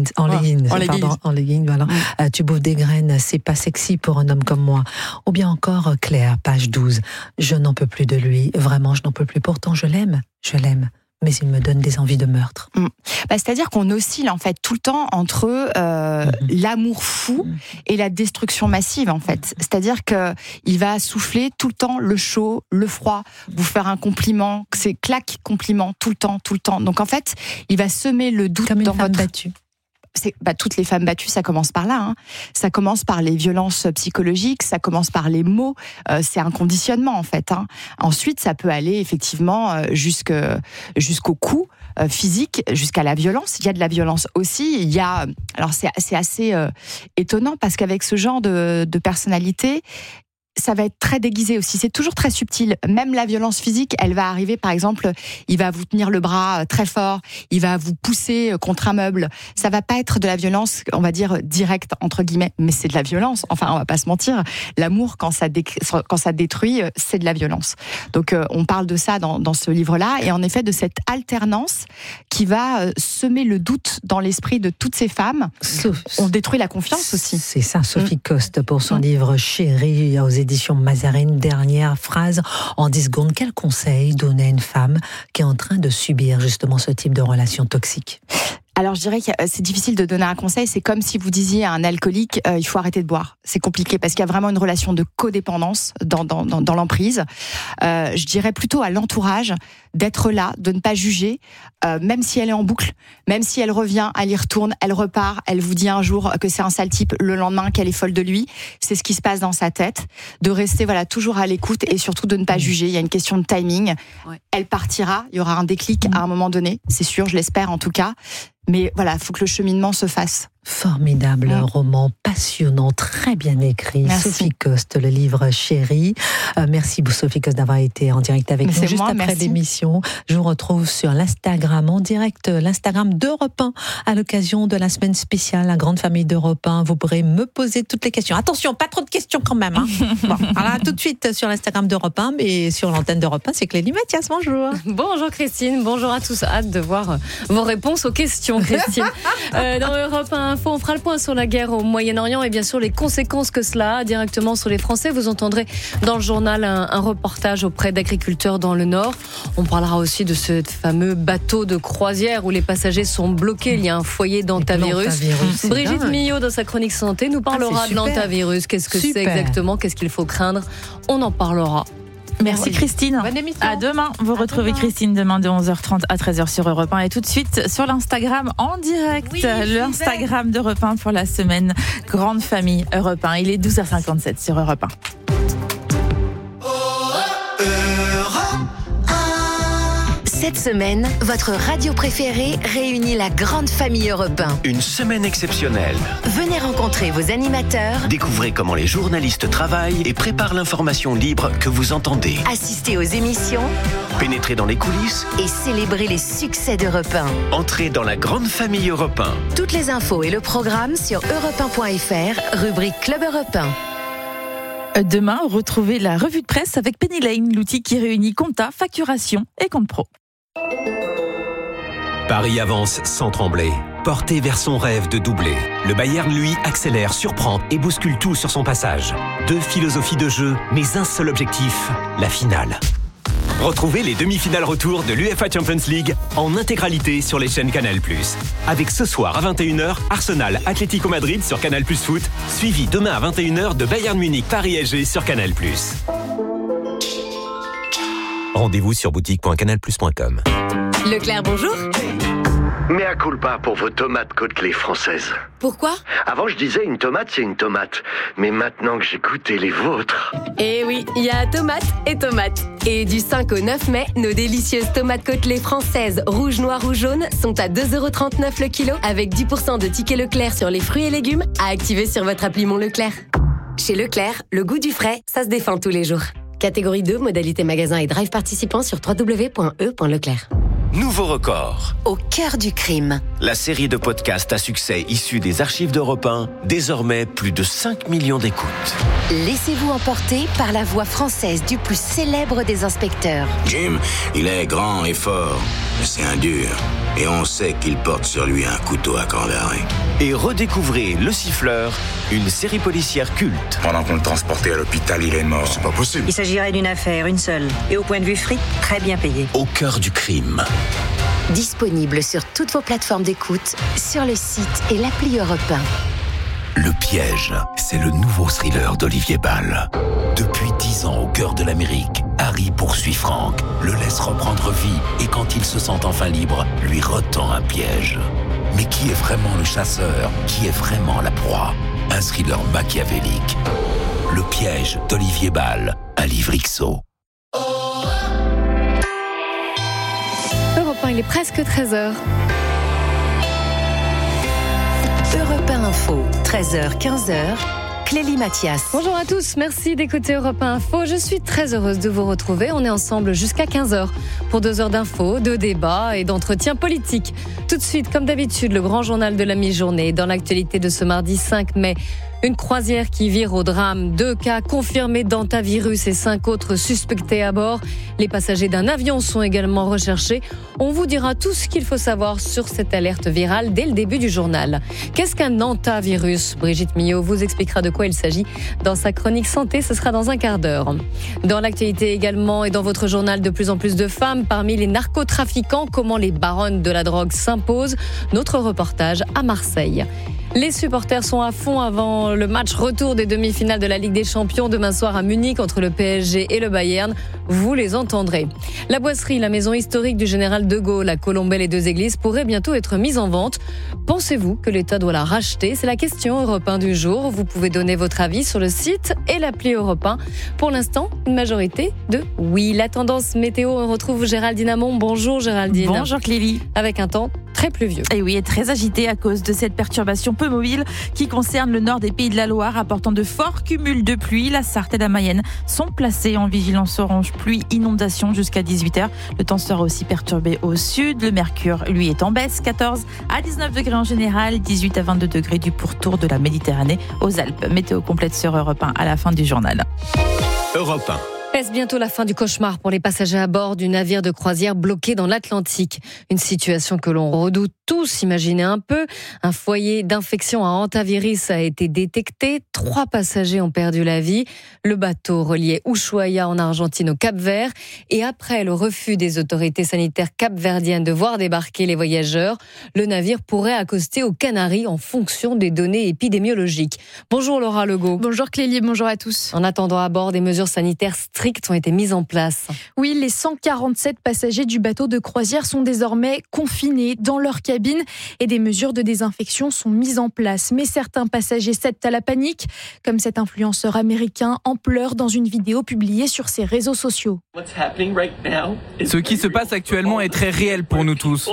voilà. Tu bouffes des graines, c'est pas sexy pour un homme comme moi. Ou bien encore Claire, page 12. Je n'en peux plus de lui. Vraiment, je n'en peux plus. Pourtant, je l'aime. Mais il me donne des envies de meurtre. C'est-à-dire qu'on oscille en fait tout le temps entre l'amour fou et la destruction massive en fait. C'est-à-dire que il va souffler tout le temps le chaud, le froid, vous faire un compliment, c'est claque compliment tout le temps. Donc en fait, il va semer le doute comme une femme battue. Toutes les femmes battues, ça commence par là. Ça commence par les violences psychologiques, ça commence par les mots. C'est un conditionnement en fait. Ensuite, ça peut aller effectivement jusqu'au coup physique, jusqu'à la violence. Il y a de la violence aussi. Alors c'est assez étonnant parce qu'avec ce genre de personnalité, ça va être très déguisé aussi. C'est toujours très subtil. Même la violence physique, elle va arriver, par exemple, il va vous tenir le bras très fort, il va vous pousser contre un meuble. Ça va pas être de la violence, on va dire, directe, entre guillemets, mais c'est de la violence. Enfin, on va pas se mentir. L'amour, quand ça détruit, c'est de la violence. Donc, on parle de ça dans ce livre-là, et en effet, de cette alternance qui va semer le doute dans l'esprit de toutes ces femmes. On détruit la confiance aussi. C'est ça, Sophie Coste, pour son livre Chérie, aux éditions Mazarine. Dernière phrase en 10 secondes. Quel conseil donner à une femme qui est en train de subir justement ce type de relation toxique? Alors je dirais que c'est difficile de donner un conseil, c'est comme si vous disiez à un alcoolique il faut arrêter de boire. C'est compliqué parce qu'il y a vraiment une relation de codépendance dans l'emprise. Je dirais plutôt à l'entourage d'être là, de ne pas juger, même si elle est en boucle, même si elle revient, elle y retourne, elle repart, elle vous dit un jour que c'est un sale type, le lendemain qu'elle est folle de lui. C'est ce qui se passe dans sa tête. De rester toujours à l'écoute et surtout de ne pas juger. Il y a une question de timing. Ouais. Elle partira, il y aura un déclic à un moment donné, c'est sûr, je l'espère en tout cas. Mais voilà, il faut que le cheminement se fasse. Formidable roman, passionnant, très bien écrit. Merci. Sophie Coste, le livre Chérie. Merci Sophie Coste d'avoir été en direct avec nous juste après l'émission. Je vous retrouve sur l'Instagram en direct, l'Instagram d'Europe 1 à l'occasion de la semaine spéciale La Grande Famille d'Europe 1. Vous pourrez me poser toutes les questions. Attention, pas trop de questions quand même. Bon, alors tout de suite sur l'Instagram d'Europe 1 et sur l'antenne d'Europe 1, c'est Clélie Mathias. Bonjour. Bonjour Christine, bonjour à tous. Hâte de voir vos réponses aux questions, Christine. Dans Europe 1 Info, on fera le point sur la guerre au Moyen-Orient et bien sûr les conséquences que cela a directement sur les Français. Vous entendrez dans le journal un reportage auprès d'agriculteurs dans le Nord. On parlera aussi de ce fameux bateau de croisière où les passagers sont bloqués. Il y a un foyer d'antavirus. Brigitte Millot, dans sa chronique santé, nous parlera de l'antavirus. Qu'est-ce que c'est exactement? Qu'est-ce qu'il faut craindre? On en parlera. Merci Christine. Bonne émission. À demain. Vous retrouvez Christine demain de 11h30 à 13h sur Europe 1 et tout de suite sur l'Instagram en direct. Oui, l'Instagram d'Europe 1 pour la semaine Grande Famille Europe 1. Il est 12h57 sur Europe 1. Cette semaine, votre radio préférée réunit la Grande Famille Europe 1. Une semaine exceptionnelle. Venez rencontrer vos animateurs. Découvrez comment les journalistes travaillent et préparent l'information libre que vous entendez. Assistez aux émissions. Pénétrez dans les coulisses. Et célébrez les succès d'Europe 1. Entrez dans la Grande Famille Europe 1. Toutes les infos et le programme sur europe1.fr, rubrique Club Europe 1. Demain, retrouvez la revue de presse avec Penny Lane, l'outil qui réunit compta, facturation et compte pro. Paris avance sans trembler. Porté vers son rêve de doubler. Le Bayern, lui, accélère, surprend et bouscule tout sur son passage. 2 philosophies de jeu, mais un seul objectif, la finale. Retrouvez les demi-finales retour de l'UEFA Champions League en intégralité sur les chaînes Canal+. Avec ce soir à 21h, Arsenal Atlético Madrid sur Canal+ Foot, suivi demain à 21h de Bayern Munich Paris SG sur Canal+. Rendez-vous sur boutique.canalplus.com. Leclerc, bonjour. Mea culpa pour vos tomates côtelées françaises. Pourquoi ? Avant, je disais une tomate, c'est une tomate. Mais maintenant que j'ai goûté les vôtres... Eh oui, il y a tomates et tomates. Et du 5 au 9 mai, nos délicieuses tomates côtelées françaises, rouge, noir ou jaune, sont à 2,39€ le kilo, avec 10% de tickets Leclerc sur les fruits et légumes à activer sur votre appli Mon Leclerc. Chez Leclerc, le goût du frais, ça se défend tous les jours. Catégorie 2, modalité magasin et drive participant sur www.e.leclerc. Nouveau record. Au cœur du crime. La série de podcasts à succès issue des archives d'Europe 1, désormais plus de 5 millions d'écoutes. Laissez-vous emporter par la voix française du plus célèbre des inspecteurs. Jim, il est grand et fort, mais c'est un dur. Et on sait qu'il porte sur lui un couteau à Kandahar. Et redécouvrez Le Siffleur, une série policière culte. Pendant qu'on le transportait à l'hôpital, il est mort. C'est pas possible. Il s'agirait d'une affaire, une seule. Et au point de vue fric, très bien payée. Au cœur du crime. Disponible sur toutes vos plateformes d'écoute, sur le site et l'appli Europe 1. Le Piège, c'est le nouveau thriller d'Olivier Ball. Depuis 10 ans au cœur de l'Amérique, Harry poursuit Frank, le laisse reprendre vie et quand il se sent enfin libre, lui retend un piège. Mais qui est vraiment le chasseur? Qui est vraiment la proie? Un thriller machiavélique. Le Piège d'Olivier Ball, un livre XO. Europe 1, il est presque 13h. Europe 1 Info, 13h, 15h. Clélie Mathias. Bonjour à tous, merci d'écouter Europe 1 Info. Je suis très heureuse de vous retrouver. On est ensemble jusqu'à 15h pour 2 heures d'infos, de débats et d'entretiens politiques. Tout de suite, comme d'habitude, le grand journal de la mi-journée. Dans l'actualité de ce mardi 5 mai, une croisière qui vire au drame. 2 cas confirmés d'hantavirus et 5 autres suspectés à bord. Les passagers d'un avion sont également recherchés. On vous dira tout ce qu'il faut savoir sur cette alerte virale dès le début du journal. Qu'est-ce qu'un hantavirus ? Brigitte Millot vous expliquera de quoi il s'agit dans sa chronique santé. Ce sera dans un quart d'heure. Dans l'actualité également et dans votre journal, de plus en plus de femmes parmi les narcotrafiquants. Comment les baronnes de la drogue s'imposent ? Notre reportage à Marseille. Les supporters sont à fond avant le match retour des demi-finales de la Ligue des Champions demain soir à Munich entre le PSG et le Bayern. Vous les entendrez. La boisserie, la maison historique du général de Gaulle à Colombey les 2 églises pourrait bientôt être mise en vente. Pensez-vous que l'État doit la racheter ? C'est la question Europe 1 du jour. Vous pouvez donner votre avis sur le site et l'appli Europe 1. Pour l'instant, une majorité de oui. La tendance météo, on retrouve Géraldine Amont. Bonjour Géraldine. Bonjour Clélie. Avec un temps très pluvieux. Et oui, et très agité à cause de cette perturbation peu mobile qui concerne le nord des Pays de la Loire, apportant de forts cumuls de pluie. La Sarthe et la Mayenne sont placés en vigilance orange pluie inondation jusqu'à 18h. Le temps sera aussi perturbé au sud. Le mercure, lui, est en baisse. 14 à 19 degrés en général, 18 à 22 degrés du pourtour de la Méditerranée aux Alpes. Météo complète sur Europe 1 à la fin du journal. Europe 1. Est-ce bientôt la fin du cauchemar pour les passagers à bord du navire de croisière bloqué dans l'Atlantique? Une situation que l'on redoute tous, imaginez un peu. Un foyer d'infection à hantavirus a été détecté. 3 passagers ont perdu la vie. Le bateau reliait Ushuaia en Argentine au Cap-Vert. Et après le refus des autorités sanitaires capverdiennes de voir débarquer les voyageurs, le navire pourrait accoster aux Canaries en fonction des données épidémiologiques. Bonjour Laura Legault. Bonjour Clélie, bonjour à tous. En attendant à bord, des mesures sanitaires strictes ont été mises en place. Oui, les 147 passagers du bateau de croisière sont désormais confinés dans leur cabine et des mesures de désinfection sont mises en place. Mais certains passagers cèdent à la panique, comme cet influenceur américain en pleurs dans une vidéo publiée sur ses réseaux sociaux. Ce qui se passe actuellement est très réel pour nous tous.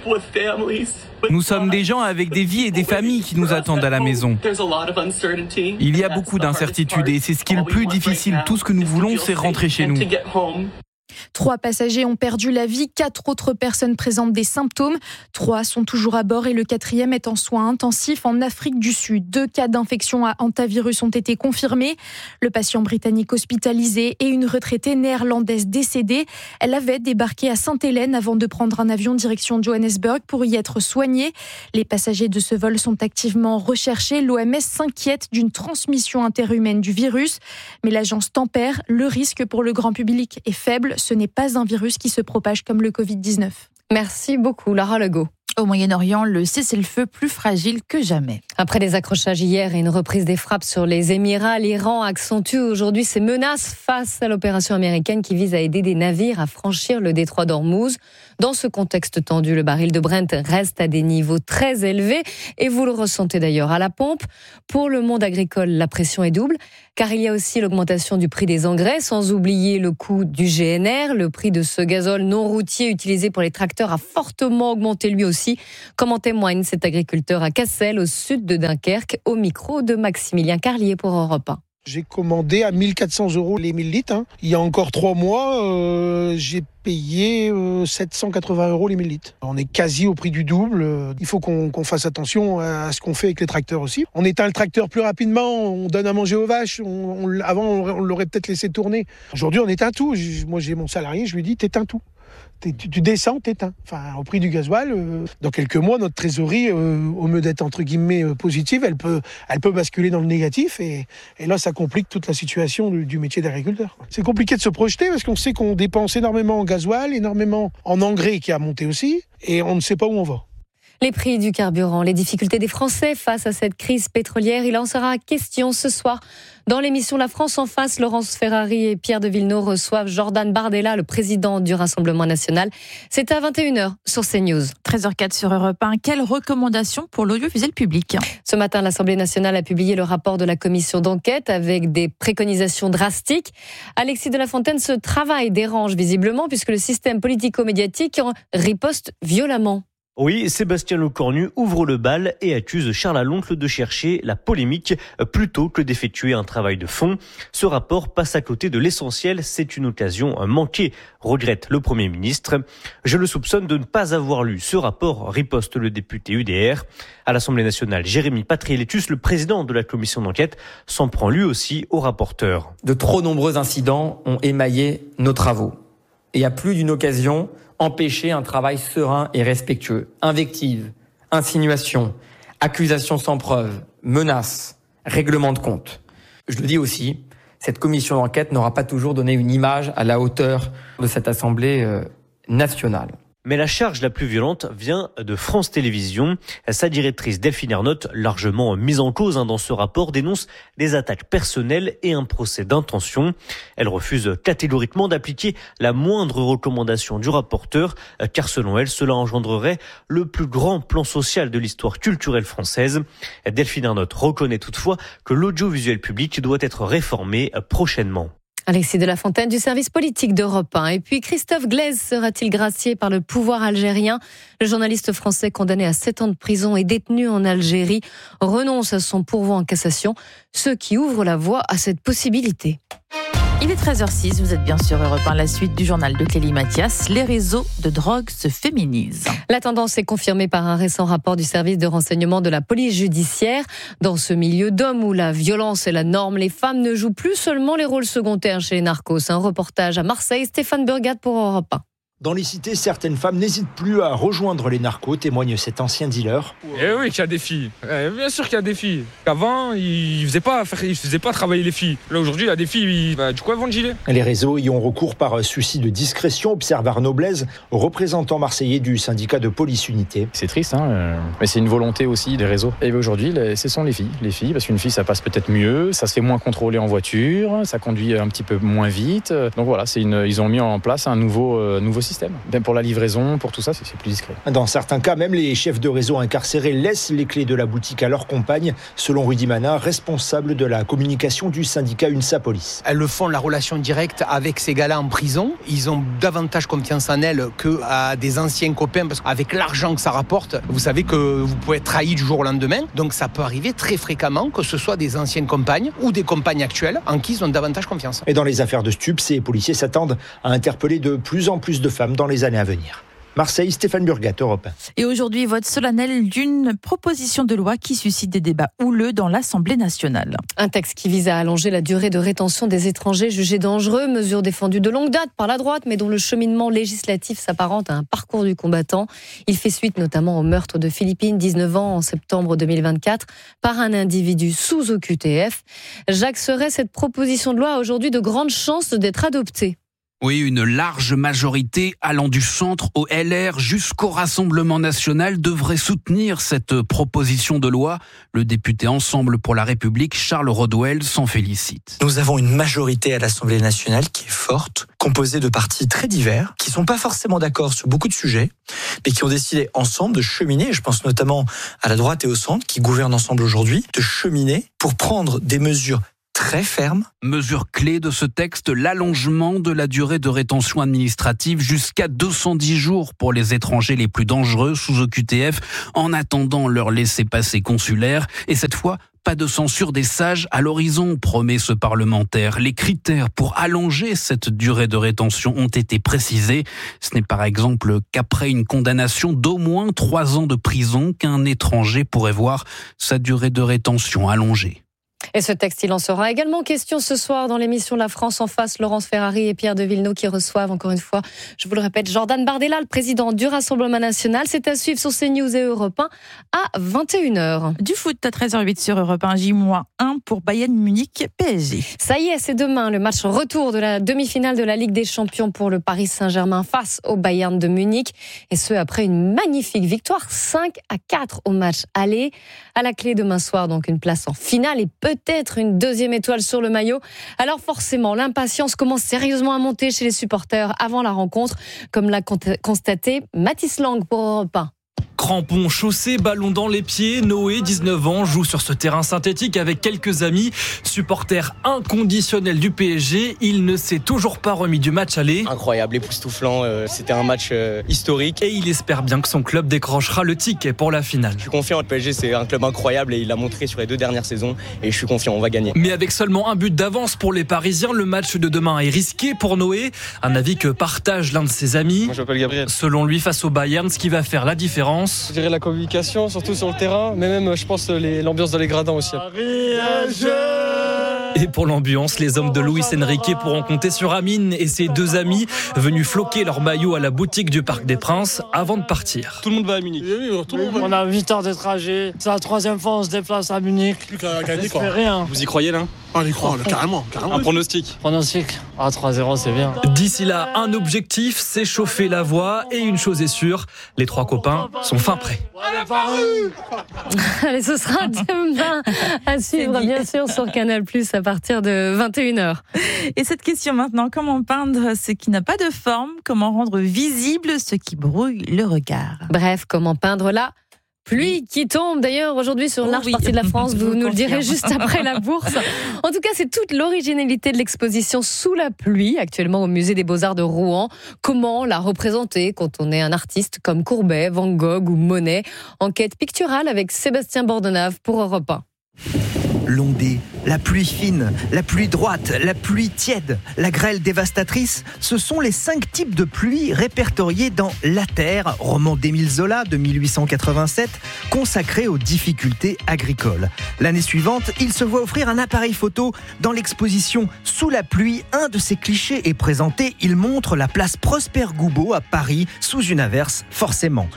Nous sommes des gens avec des vies et des familles qui nous attendent à la maison. Il y a beaucoup d'incertitudes et c'est ce qui est le plus difficile. Tout ce que nous voulons, c'est rentrer chez nous. 3 passagers ont perdu la vie, 4 autres personnes présentent des symptômes. 3 sont toujours à bord et le 4e est en soins intensifs en Afrique du Sud. 2 cas d'infection à hantavirus ont été confirmés. Le patient britannique hospitalisé et une retraitée néerlandaise décédée. Elle avait débarqué à Sainte-Hélène avant de prendre un avion direction Johannesburg pour y être soignée. Les passagers de ce vol sont activement recherchés. L'OMS s'inquiète d'une transmission interhumaine du virus. Mais l'agence tempère. Le risque pour le grand public est faible. Ce n'est pas un virus qui se propage comme le Covid-19. Merci beaucoup, Lara Legault. Au Moyen-Orient, le cessez-le-feu plus fragile que jamais. Après des accrochages hier et une reprise des frappes sur les Émirats, l'Iran accentue aujourd'hui ses menaces face à l'opération américaine qui vise à aider des navires à franchir le détroit d'Ormuz. Dans ce contexte tendu, le baril de Brent reste à des niveaux très élevés et vous le ressentez d'ailleurs à la pompe. Pour le monde agricole, la pression est double car il y a aussi l'augmentation du prix des engrais, sans oublier le coût du GNR. Le prix de ce gazole non routier utilisé pour les tracteurs a fortement augmenté lui aussi, comme en témoigne cet agriculteur à Cassel, au sud de Dunkerque, au micro de Maximilien Carlier pour Europe 1. J'ai commandé à 1 400 € les 1000 litres. Il y a encore 3 mois, j'ai payé 780 € les 1000 litres. On est quasi au prix du double. Il faut qu'on fasse attention à ce qu'on fait avec les tracteurs aussi. On éteint le tracteur plus rapidement, on donne à manger aux vaches. Avant, on l'aurait peut-être laissé tourner. Aujourd'hui, on éteint tout. Moi, j'ai mon salarié, je lui dis, t'éteins tout. Tu descends, t'éteins. Enfin, au prix du gasoil, dans quelques mois, notre trésorerie, au lieu d'être entre guillemets positive, elle peut basculer dans le négatif et là, ça complique toute la situation du métier d'agriculteur. C'est compliqué de se projeter parce qu'on sait qu'on dépense énormément en gasoil, énormément en engrais qui a monté aussi et on ne sait pas où on va. Les prix du carburant, les difficultés des Français face à cette crise pétrolière, il en sera question ce soir. Dans l'émission La France en face, Laurence Ferrari et Pierre de Villeneuve reçoivent Jordan Bardella, le président du Rassemblement national. C'est à 21h sur CNews. 13h04 sur Europe 1. Quelles recommandations pour l'audiovisuel public ? Ce matin, l'Assemblée nationale a publié le rapport de la commission d'enquête avec des préconisations drastiques. Alexis de la Fontaine, ce travail dérange visiblement puisque le système politico-médiatique riposte violemment. Oui, Sébastien Lecornu ouvre le bal et accuse Charles Aloncle de chercher la polémique plutôt que d'effectuer un travail de fond. Ce rapport passe à côté de l'essentiel, c'est une occasion manquée, regrette le Premier ministre. Je le soupçonne de ne pas avoir lu ce rapport, riposte le député UDR. À l'Assemblée nationale, Jérémy Patriélétus, le président de la commission d'enquête, s'en prend lui aussi au rapporteur. De trop nombreux incidents ont émaillé nos travaux. Et à plus d'une occasion, empêcher un travail serein et respectueux. Invectives, insinuations, accusations sans preuve, menaces, règlements de compte. Je le dis aussi, cette commission d'enquête n'aura pas toujours donné une image à la hauteur de cette Assemblée nationale. Mais la charge la plus violente vient de France Télévisions. Sa directrice Delphine Ernotte, largement mise en cause dans ce rapport, dénonce des attaques personnelles et un procès d'intention. Elle refuse catégoriquement d'appliquer la moindre recommandation du rapporteur, car selon elle, cela engendrerait le plus grand plan social de l'histoire culturelle française. Delphine Ernotte reconnaît toutefois que l'audiovisuel public doit être réformé prochainement. Alexis de la Fontaine du service politique d'Europe 1. Et puis Christophe Glaise sera-t-il gracié par le pouvoir algérien ? Le journaliste français condamné à 7 ans de prison et détenu en Algérie renonce à son pourvoi en cassation, ce qui ouvre la voie à cette possibilité. Il est 13h06, vous êtes bien sur Europe 1, la suite du journal de Clélie Mathias. Les réseaux de drogue se féminisent. La tendance est confirmée par un récent rapport du service de renseignement de la police judiciaire. Dans ce milieu d'hommes où la violence est la norme, les femmes ne jouent plus seulement les rôles secondaires chez les narcos. Un reportage à Marseille, Stéphane Burgat pour Europe 1. Dans les cités, certaines femmes n'hésitent plus à rejoindre les narcos, témoigne cet ancien dealer. Eh oui, qu'il y a des filles. Bien sûr qu'il y a des filles. Avant, ils faisaient pas travailler les filles. Là, aujourd'hui, il y a des filles, du coup, elles vendent gilet. Les réseaux y ont recours par souci de discrétion, observe Arnaud Blaise, représentant marseillais du syndicat de police unité. C'est triste, mais c'est une volonté aussi des réseaux. Et aujourd'hui, ce sont les filles, parce qu'une fille, ça passe peut-être mieux, ça se fait moins contrôler en voiture, ça conduit un petit peu moins vite. Donc voilà, ils ont mis en place un nouveau système. Même pour la livraison, pour tout ça, c'est plus discret. Dans certains cas, même les chefs de réseau incarcérés laissent les clés de la boutique à leur compagne, selon Rudy Mana, responsable de la communication du syndicat UNSA Police. Elles le font la relation directe avec ces gars-là en prison. Ils ont davantage confiance en elles qu'à des anciens copains, parce qu'avec l'argent que ça rapporte, vous savez que vous pouvez être trahi du jour au lendemain. Donc ça peut arriver très fréquemment que ce soit des anciennes compagnes ou des compagnes actuelles en qui ils ont davantage confiance. Et dans les affaires de stupes, ces policiers s'attendent à interpeller de plus en plus de femmes dans les années à venir. Marseille, Stéphane Burgat, Europe 1. Et aujourd'hui, vote solennel d'une proposition de loi qui suscite des débats houleux dans l'Assemblée nationale. Un texte qui vise à allonger la durée de rétention des étrangers jugés dangereux, mesure défendue de longue date par la droite, mais dont le cheminement législatif s'apparente à un parcours du combattant. Il fait suite notamment au meurtre de Philippine, 19 ans, en septembre 2024, par un individu sous OQTF. Jacques Serret, cette proposition de loi a aujourd'hui de grandes chances d'être adoptée. Oui, une large majorité allant du centre au LR jusqu'au Rassemblement national devrait soutenir cette proposition de loi. Le député Ensemble pour la République, Charles Rodwell, s'en félicite. Nous avons une majorité à l'Assemblée nationale qui est forte, composée de partis très divers, qui ne sont pas forcément d'accord sur beaucoup de sujets, mais qui ont décidé ensemble de cheminer, je pense notamment à la droite et au centre, qui gouvernent ensemble aujourd'hui, de cheminer pour prendre des mesures très ferme. Mesure clé de ce texte, l'allongement de la durée de rétention administrative jusqu'à 210 jours pour les étrangers les plus dangereux sous OQTF en attendant leur laissez-passer consulaire. Et cette fois, pas de censure des sages à l'horizon, promet ce parlementaire. Les critères pour allonger cette durée de rétention ont été précisés. Ce n'est par exemple qu'après une condamnation d'au moins 3 ans de prison qu'un étranger pourrait voir sa durée de rétention allongée. Et ce texte, il en sera également question ce soir dans l'émission La France en face. Laurence Ferrari et Pierre de Villeneuve qui reçoivent encore une fois, je vous le répète, Jordan Bardella, le président du Rassemblement national. C'est à suivre sur CNews et Europe 1 à 21h. Du foot à 13h08 sur Europe 1, J-1 pour Bayern Munich PSG. Ça y est, c'est demain le match retour de la demi-finale de la Ligue des Champions pour le Paris Saint-Germain face au Bayern de Munich. Et ce, après une magnifique victoire 5-4 au match aller. À la clé demain soir, donc une place en finale et peut-être une deuxième étoile sur le maillot. Alors forcément, l'impatience commence sérieusement à monter chez les supporters avant la rencontre, comme l'a constaté Mathis Lang pour Europe 1. Crampons, chaussés, ballon dans les pieds, Noé, 19 ans, joue sur ce terrain synthétique avec quelques amis. Supporter inconditionnel du PSG, il ne s'est toujours pas remis du match aller. Incroyable, époustouflant, c'était un match historique. Et il espère bien que son club décrochera le ticket pour la finale. Je suis confiant, le PSG c'est un club incroyable et il l'a montré sur les 2 dernières saisons et je suis confiant, on va gagner. Mais avec seulement un but d'avance pour les Parisiens, le match de demain est risqué pour Noé. Un avis que partage l'un de ses amis. Moi je m'appelle Gabriel. Selon lui, face au Bayern, ce qui va faire la différence, je dirais la communication, surtout sur le terrain, mais même, je pense, l'ambiance dans les gradins aussi. Et pour l'ambiance, les hommes de Luis Enrique pourront compter sur Amine et ses 2 amis venus floquer leur maillot à la boutique du Parc des Princes avant de partir. Tout le monde va à Munich. On a 8 heures de trajet. C'est la 3e fois on se déplace à Munich. Plus qu'à gagner quoi. Rien. Vous y croyez là ? On y croit, carrément. Un pronostic. 3-0, c'est bien. D'ici là, un objectif, s'échauffer la voix. Et une chose est sûre, les 3 copains sont fin prêts. Allez, ce sera demain à suivre, bien sûr, sur Canal+, à partir de 21h. Et cette question maintenant, comment peindre ce qui n'a pas de forme ? Comment rendre visible ce qui brouille le regard ? Bref, comment peindre la pluie qui tombe d'ailleurs aujourd'hui sur une large partie de la France, vous nous le direz juste après la bourse. En tout cas, c'est toute l'originalité de l'exposition Sous la pluie, actuellement au musée des Beaux-Arts de Rouen. Comment la représenter quand on est un artiste comme Courbet, Van Gogh ou Monet ? Enquête picturale avec Sébastien Bordenave pour Europe 1. L'ondée, la pluie fine, la pluie droite, la pluie tiède, la grêle dévastatrice, ce sont les 5 types de pluie répertoriés dans La Terre, roman d'Émile Zola de 1887, consacré aux difficultés agricoles. L'année suivante, il se voit offrir un appareil photo dans l'exposition Sous la pluie. Un de ses clichés est présenté, il montre la place Prosper Goubeau à Paris sous une averse, forcément.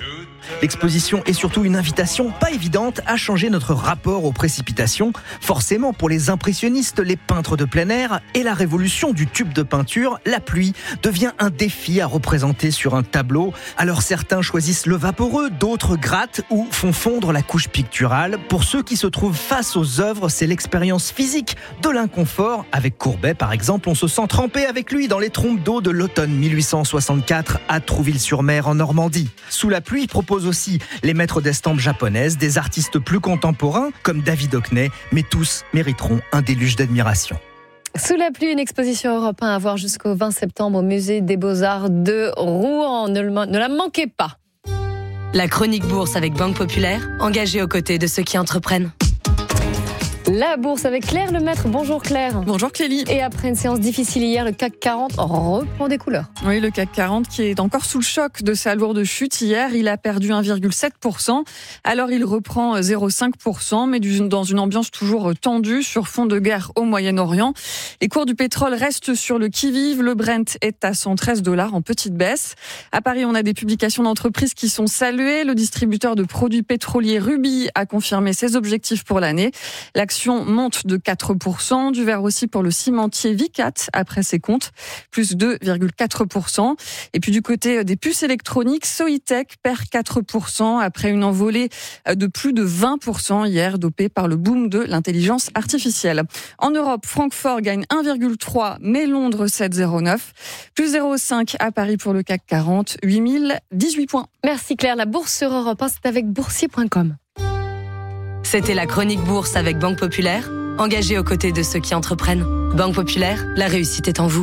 L'exposition est surtout une invitation pas évidente à changer notre rapport aux précipitations. Forcément, pour les impressionnistes, les peintres de plein air et la révolution du tube de peinture, la pluie devient un défi à représenter sur un tableau. Alors certains choisissent le vaporeux, d'autres grattent ou font fondre la couche picturale. Pour ceux qui se trouvent face aux œuvres, c'est l'expérience physique de l'inconfort. Avec Courbet, par exemple, on se sent trempé avec lui dans les trompes d'eau de l'automne 1864 à Trouville-sur-Mer en Normandie. Sous la pluie propose aussi les maîtres d'estampes japonaises, des artistes plus contemporains comme David Hockney, mais tous mériteront un déluge d'admiration. Sous la pluie, une exposition Europe 1 à voir jusqu'au 20 septembre au musée des Beaux-Arts de Rouen. Ne la manquez pas. La chronique bourse avec Banque Populaire, engagée aux côtés de ceux qui entreprennent. La bourse avec Claire Lemaître. Bonjour Claire. Bonjour Clélie. Et après une séance difficile hier, le CAC 40 reprend des couleurs. Oui, le CAC 40 qui est encore sous le choc de sa lourde chute hier. Il a perdu 1,7%. Alors il reprend 0,5%, mais dans une ambiance toujours tendue sur fond de guerre au Moyen-Orient. Les cours du pétrole restent sur le qui-vive. Le Brent est à $113 en petite baisse. À Paris, on a des publications d'entreprises qui sont saluées. Le distributeur de produits pétroliers Ruby a confirmé ses objectifs pour l'année. L'action monte de 4%, du vert aussi pour le cimentier Vicat après ses comptes, plus 2,4%. Et puis du côté des puces électroniques, Soitec perd 4% après une envolée de plus de 20% hier, dopée par le boom de l'intelligence artificielle. En Europe, Francfort gagne 1,3, mais Londres 7,09. Plus 0,5 à Paris pour le CAC 40, 8018 points. Merci Claire. La bourse sur Europe 1, c'est avec boursier.com. C'était la chronique bourse avec Banque Populaire, engagée aux côtés de ceux qui entreprennent. Banque Populaire, la réussite est en vous.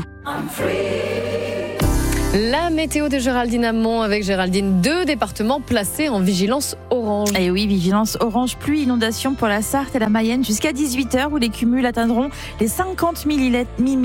La météo de Géraldine Amont avec Géraldine, 2 départements placés en vigilance orange. Et oui, vigilance orange, pluie, inondation pour la Sarthe et la Mayenne jusqu'à 18h où les cumuls atteindront les 50 mm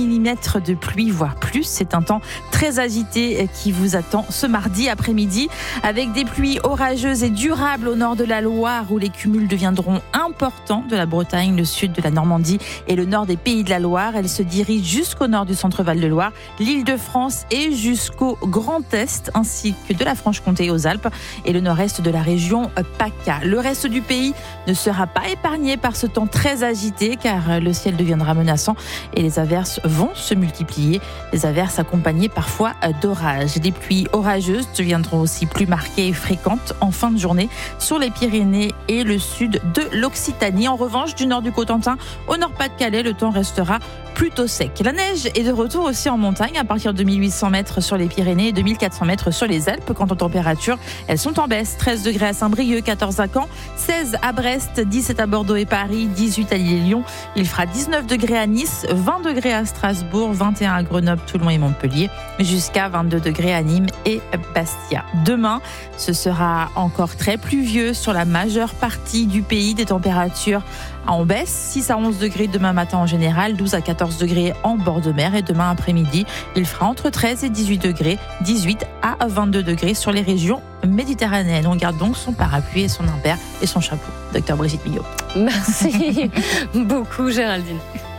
de pluie, voire plus. C'est un temps très agité qui vous attend ce mardi après-midi avec des pluies orageuses et durables au nord de la Loire où les cumuls deviendront importants de la Bretagne, le sud de la Normandie et le nord des Pays de la Loire. Elles se dirigent jusqu'au nord du centre Val-de-Loire, l'Île-de-France et jusqu'au Grand Est, ainsi que de la Franche-Comté aux Alpes et le nord-est de la région PACA. Le reste du pays ne sera pas épargné par ce temps très agité car le ciel deviendra menaçant et les averses vont se multiplier. Les averses accompagnées parfois d'orages. Les pluies orageuses deviendront aussi plus marquées et fréquentes en fin de journée sur les Pyrénées et le sud de l'Occitanie. En revanche, du nord du Cotentin au Nord-Pas-de-Calais, le temps restera plutôt sec. La neige est de retour aussi en montagne à partir de 1800 mètres sur les Pyrénées et 2400 mètres sur les Alpes. Quant aux températures, elles sont en baisse. 13 degrés à Saint-Brieuc, 14 à Caen, 16 à Brest, 17 à Bordeaux et Paris, 18 à Lille et Lyon. Il fera 19 degrés à Nice, 20 degrés à Strasbourg, 21 à Grenoble, Toulon et Montpellier, jusqu'à 22 degrés à Nîmes et Bastia. Demain, ce sera encore très pluvieux sur la majeure partie du pays. Des températures en baisse, 6 à 11 degrés demain matin en général, 12 à 14 degrés en bord de mer et demain après-midi, il fera entre 13 et 18 degrés, 18 à 22 degrés sur les régions méditerranéennes. On garde donc son parapluie et son impair et son chapeau. Docteur Brigitte Millot. Merci beaucoup Géraldine.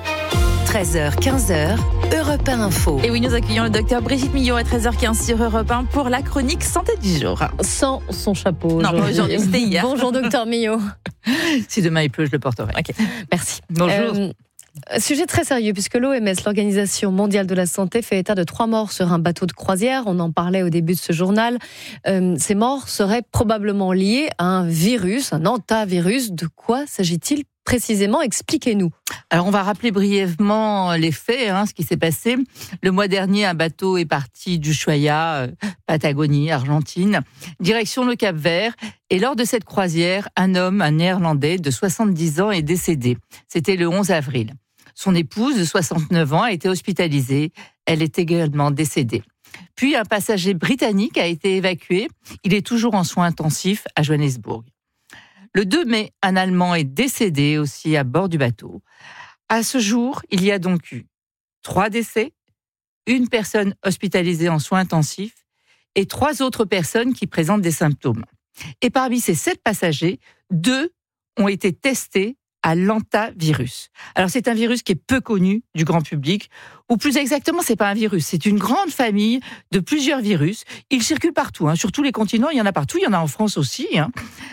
13h, 15h, Europe 1 Info. Et oui, nous accueillons le docteur Brigitte Millot à 13h15 sur Europe 1 pour la chronique santé du jour. Sans son chapeau. Non, pas aujourd'hui, c'était hier. Bonjour docteur Millot. Si demain il pleut, je le porterai. Okay. Merci. Bonjour. Sujet très sérieux puisque l'OMS, l'Organisation mondiale de la santé, fait état de 3 morts sur un bateau de croisière. On en parlait au début de ce journal. Ces morts seraient probablement liées à un virus, un hantavirus. De quoi s'agit-il précisément? Expliquez-nous. Alors, on va rappeler brièvement les faits, ce qui s'est passé. Le mois dernier, un bateau est parti d'Ushuaia, Patagonie, Argentine, direction le Cap-Vert. Et lors de cette croisière, un néerlandais de 70 ans est décédé. C'était le 11 avril. Son épouse de 69 ans a été hospitalisée. Elle est également décédée. Puis, un passager britannique a été évacué. Il est toujours en soins intensifs à Johannesburg. Le 2 mai, un Allemand est décédé aussi à bord du bateau. À ce jour, il y a donc eu 3 décès, 1 personne hospitalisée en soins intensifs et 3 autres personnes qui présentent des symptômes. Et parmi ces 7 passagers, 2 ont été testés à l'hantavirus. Alors c'est un virus qui est peu connu du grand public, ou plus exactement, c'est pas un virus, c'est une grande famille de plusieurs virus. Il circule partout, sur tous les continents, il y en a partout, il y en a en France aussi. Et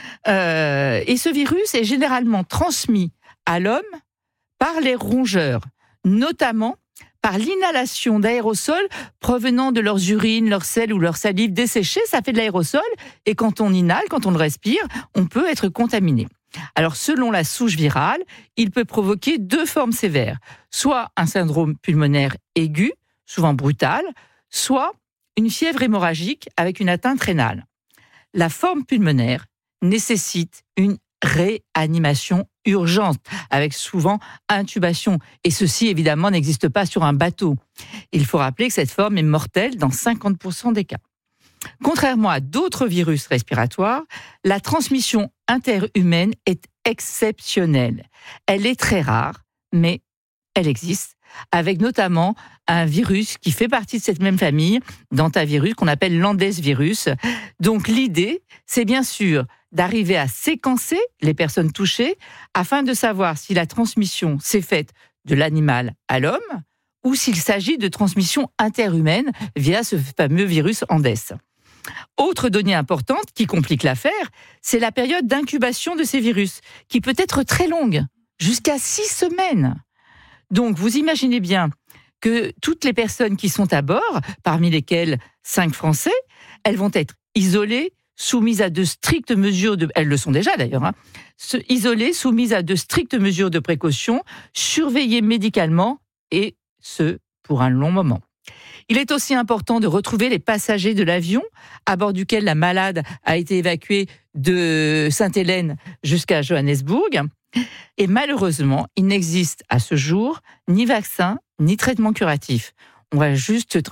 ce virus est généralement transmis à l'homme par les rongeurs, notamment par l'inhalation d'aérosols provenant de leurs urines, leurs selles ou leur salive desséchée. Ça fait de l'aérosol, et quand on inhale, quand on le respire, on peut être contaminé. Alors, selon la souche virale, il peut provoquer 2 formes sévères. Soit un syndrome pulmonaire aigu, souvent brutal, soit une fièvre hémorragique avec une atteinte rénale. La forme pulmonaire nécessite une réanimation urgente, avec souvent intubation. Et ceci, évidemment, n'existe pas sur un bateau. Il faut rappeler que cette forme est mortelle dans 50% des cas. Contrairement à d'autres virus respiratoires, la transmission interhumaine est exceptionnelle. Elle est très rare, mais elle existe, avec notamment un virus qui fait partie de cette même famille, d'hantavirus, qu'on appelle l'andesvirus. Donc l'idée, c'est bien sûr d'arriver à séquencer les personnes touchées afin de savoir si la transmission s'est faite de l'animal à l'homme ou s'il s'agit de transmission interhumaine via ce fameux virus Andes. Autre donnée importante qui complique l'affaire, c'est la période d'incubation de ces virus, qui peut être très longue, jusqu'à 6 semaines. Donc, vous imaginez bien que toutes les personnes qui sont à bord, parmi lesquelles 5 Français, elles vont être isolées, soumises à de strictes mesures elles le sont déjà d'ailleurs, isolées, soumises à de strictes mesures de précaution, surveillées médicalement, et ce, pour un long moment. Il est aussi important de retrouver les passagers de l'avion à bord duquel la malade a été évacuée de Sainte-Hélène jusqu'à Johannesburg. Et malheureusement, il n'existe à ce jour ni vaccin, ni traitement curatif. On va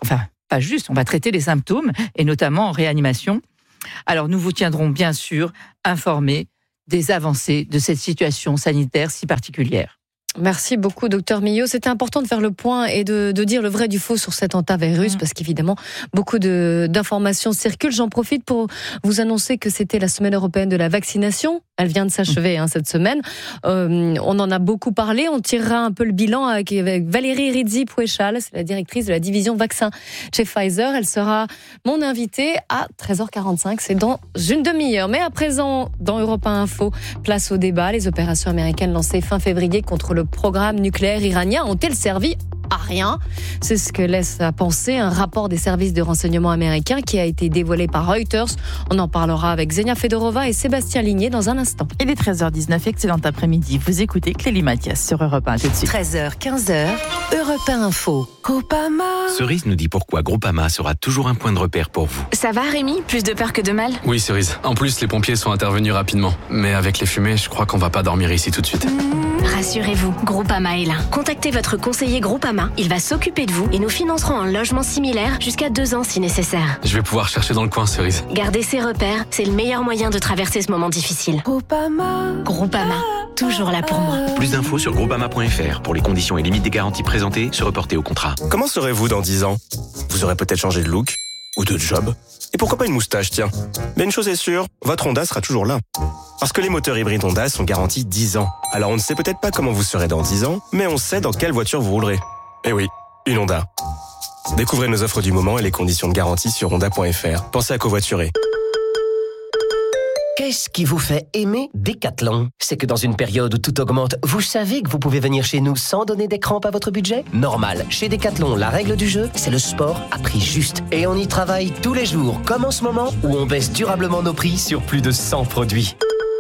on va traiter les symptômes, et notamment en réanimation. Alors nous vous tiendrons bien sûr informés des avancées de cette situation sanitaire si particulière. Merci beaucoup, docteur Millot. C'était important de faire le point et de dire le vrai du faux sur cet hantavirus, parce qu'évidemment, beaucoup d'informations circulent. J'en profite pour vous annoncer que c'était la semaine européenne de la vaccination. Elle vient de s'achever cette semaine. On en a beaucoup parlé. On tirera un peu le bilan avec Valérie Rizzi-Pouéchal, c'est la directrice de la division vaccin chez Pfizer. Elle sera mon invitée à 13h45. C'est dans une demi-heure. Mais à présent, dans Europe 1 Info, place au débat. Les opérations américaines lancées fin février contre le programme nucléaire iranien ont-elles servi à rien? C'est ce que laisse à penser un rapport des services de renseignement américains qui a été dévoilé par Reuters. On en parlera avec Xenia Fedorova et Sébastien Ligné dans un instant. Il est 13h19, excellent après-midi. Vous écoutez Clélie Mathias sur Europe 1 tout de suite. 13h, 15h, Europe 1 Info. Groupama. Cerise nous dit pourquoi Groupama sera toujours un point de repère pour vous. Ça va Rémi? Plus de peur que de mal? Oui Cerise, en plus les pompiers sont intervenus rapidement. Mais avec les fumées, je crois qu'on va pas dormir ici tout de suite. Rassurez-vous, Groupama est là. Contactez votre conseiller Groupama, il va s'occuper de vous et nous financerons un logement similaire jusqu'à 2 ans si nécessaire. Je vais pouvoir chercher dans le coin, Cerise. Garder ses repères, c'est le meilleur moyen de traverser ce moment difficile. Groupama, toujours là pour moi. Plus d'infos sur groupama.fr pour les conditions et limites des garanties présentées, se reporter au contrat. Comment serez-vous dans 10 ans? Vous aurez peut-être changé de look ou de job. Et pourquoi pas une moustache, tiens. Mais une chose est sûre, votre Honda sera toujours là. Parce que les moteurs hybrides Honda sont garantis 10 ans. Alors on ne sait peut-être pas comment vous serez dans 10 ans, mais on sait dans quelle voiture vous roulerez. Eh oui, une Honda. Découvrez nos offres du moment et les conditions de garantie sur honda.fr. Pensez à covoiturer. Qu'est-ce qui vous fait aimer Decathlon? C'est que dans une période où tout augmente, vous savez que vous pouvez venir chez nous sans donner des crampes à votre budget? Normal. Chez Decathlon, la règle du jeu, c'est le sport à prix juste. Et on y travaille tous les jours, comme en ce moment, où on baisse durablement nos prix sur plus de 100 produits.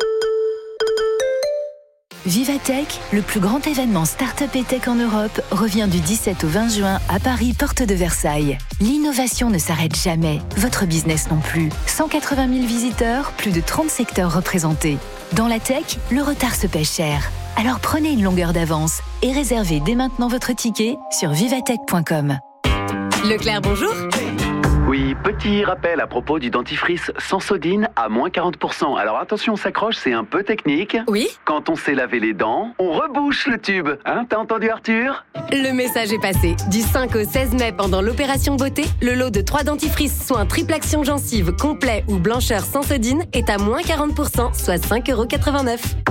Vivatech, le plus grand événement start-up et tech en Europe, revient du 17 au 20 juin à Paris, porte de Versailles. L'innovation ne s'arrête jamais, votre business non plus. 180 000 visiteurs, plus de 30 secteurs représentés. Dans la tech, le retard se paie cher. Alors prenez une longueur d'avance et réservez dès maintenant votre ticket sur vivatech.com. Leclerc, bonjour. Oui, petit rappel à propos du dentifrice Sensodyne à moins 40%. Alors attention, on s'accroche, c'est un peu technique. Oui. Quand on sait laver les dents, on rebouche le tube. Hein, t'as entendu Arthur? Le message est passé. Du 5 au 16 mai, pendant l'opération beauté, le lot de 3 dentifrices soins triple action gencive complet ou blancheur Sensodyne est à moins 40%, soit 5,89 €.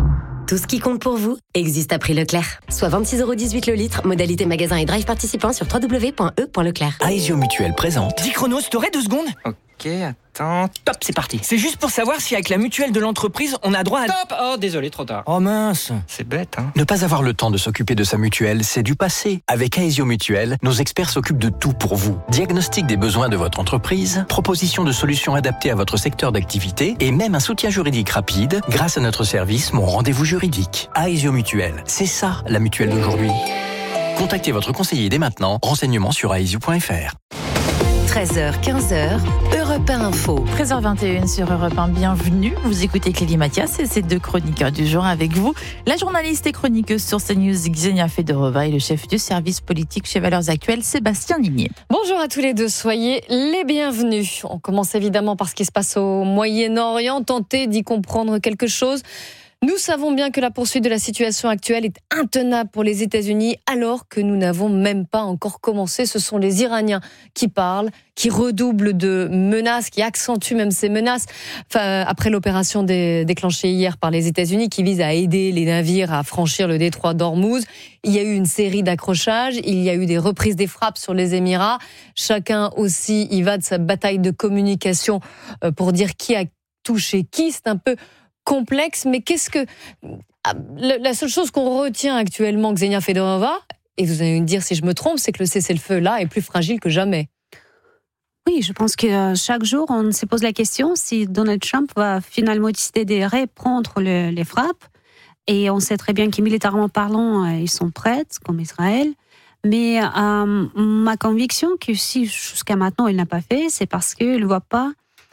Tout ce qui compte pour vous existe à prix Leclerc. Soit 26,18€ le litre, modalité magasin et drive participant sur www.e.leclerc. Aesio Mutuelle présente. 10 chronos, t'aurais 2 secondes ? Ok, attends. Top, c'est parti. C'est juste pour savoir si avec la mutuelle de l'entreprise, on a droit à... Top. Oh, désolé, trop tard. Oh mince. C'est bête, hein. Ne pas avoir le temps de s'occuper de sa mutuelle, c'est du passé. Avec Aesio Mutuelle, nos experts s'occupent de tout pour vous. Diagnostic des besoins de votre entreprise, proposition de solutions adaptées à votre secteur d'activité et même un soutien juridique rapide grâce à notre service Mon Rendez-vous Juridique. Aesio Mutuelle, c'est ça la mutuelle d'aujourd'hui. Contactez votre conseiller dès maintenant. Renseignements sur aesio.fr. 13h, 15h, Europe 1 Info. 13h21 sur Europe 1, bienvenue. Vous écoutez Clélie Mathias et ses 2 chroniqueurs du jour avec vous. La journaliste et chroniqueuse sur CNews, Xenia Fedorova, et le chef du service politique chez Valeurs Actuelles, Sébastien Ligné. Bonjour à tous les deux, soyez les bienvenus. On commence évidemment par ce qui se passe au Moyen-Orient, tenter d'y comprendre quelque chose. Nous savons bien que la poursuite de la situation actuelle est intenable pour les États-Unis alors que nous n'avons même pas encore commencé. Ce sont les Iraniens qui parlent, qui redoublent de menaces, qui accentuent même ces menaces. Après l'opération déclenchée hier par les États-Unis qui vise à aider les navires à franchir le détroit d'Ormuz, il y a eu une série d'accrochages, il y a eu des reprises des frappes sur les Émirats. Chacun aussi y va de sa bataille de communication pour dire qui a touché qui. C'est un peu complexe, mais qu'est-ce que... La seule chose qu'on retient actuellement, Xenia Fedorova, et vous allez me dire si je me trompe, c'est que le cessez-le-feu, là, est plus fragile que jamais. Oui, je pense que chaque jour, on se pose la question si Donald Trump va finalement décider de reprendre les frappes. Et on sait très bien que militairement parlant, ils sont prêts, comme Israël. Mais ma conviction, que si jusqu'à maintenant, il n'a pas fait, c'est parce qu'il ne voit pas...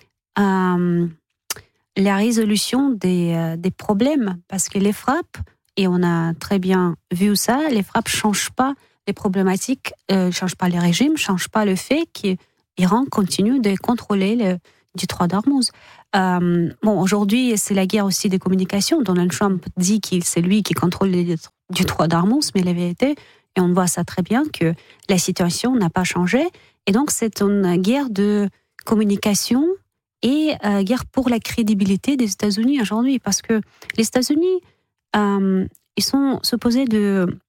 la résolution des problèmes, parce que les frappes, et on a très bien vu ça, les frappes ne changent pas les problématiques, ne changent pas les régimes, ne changent pas le fait qu'Iran continue de contrôler le détroit d'Ormuz. Aujourd'hui, c'est la guerre aussi des communications. Donald Trump dit que c'est lui qui contrôle le détroit d'Ormuz, mais la vérité, et on voit ça très bien, que la situation n'a pas changé. Et donc, c'est une guerre de communication et guerre pour la crédibilité des États-Unis aujourd'hui, parce que les États-Unis, ils sont supposés de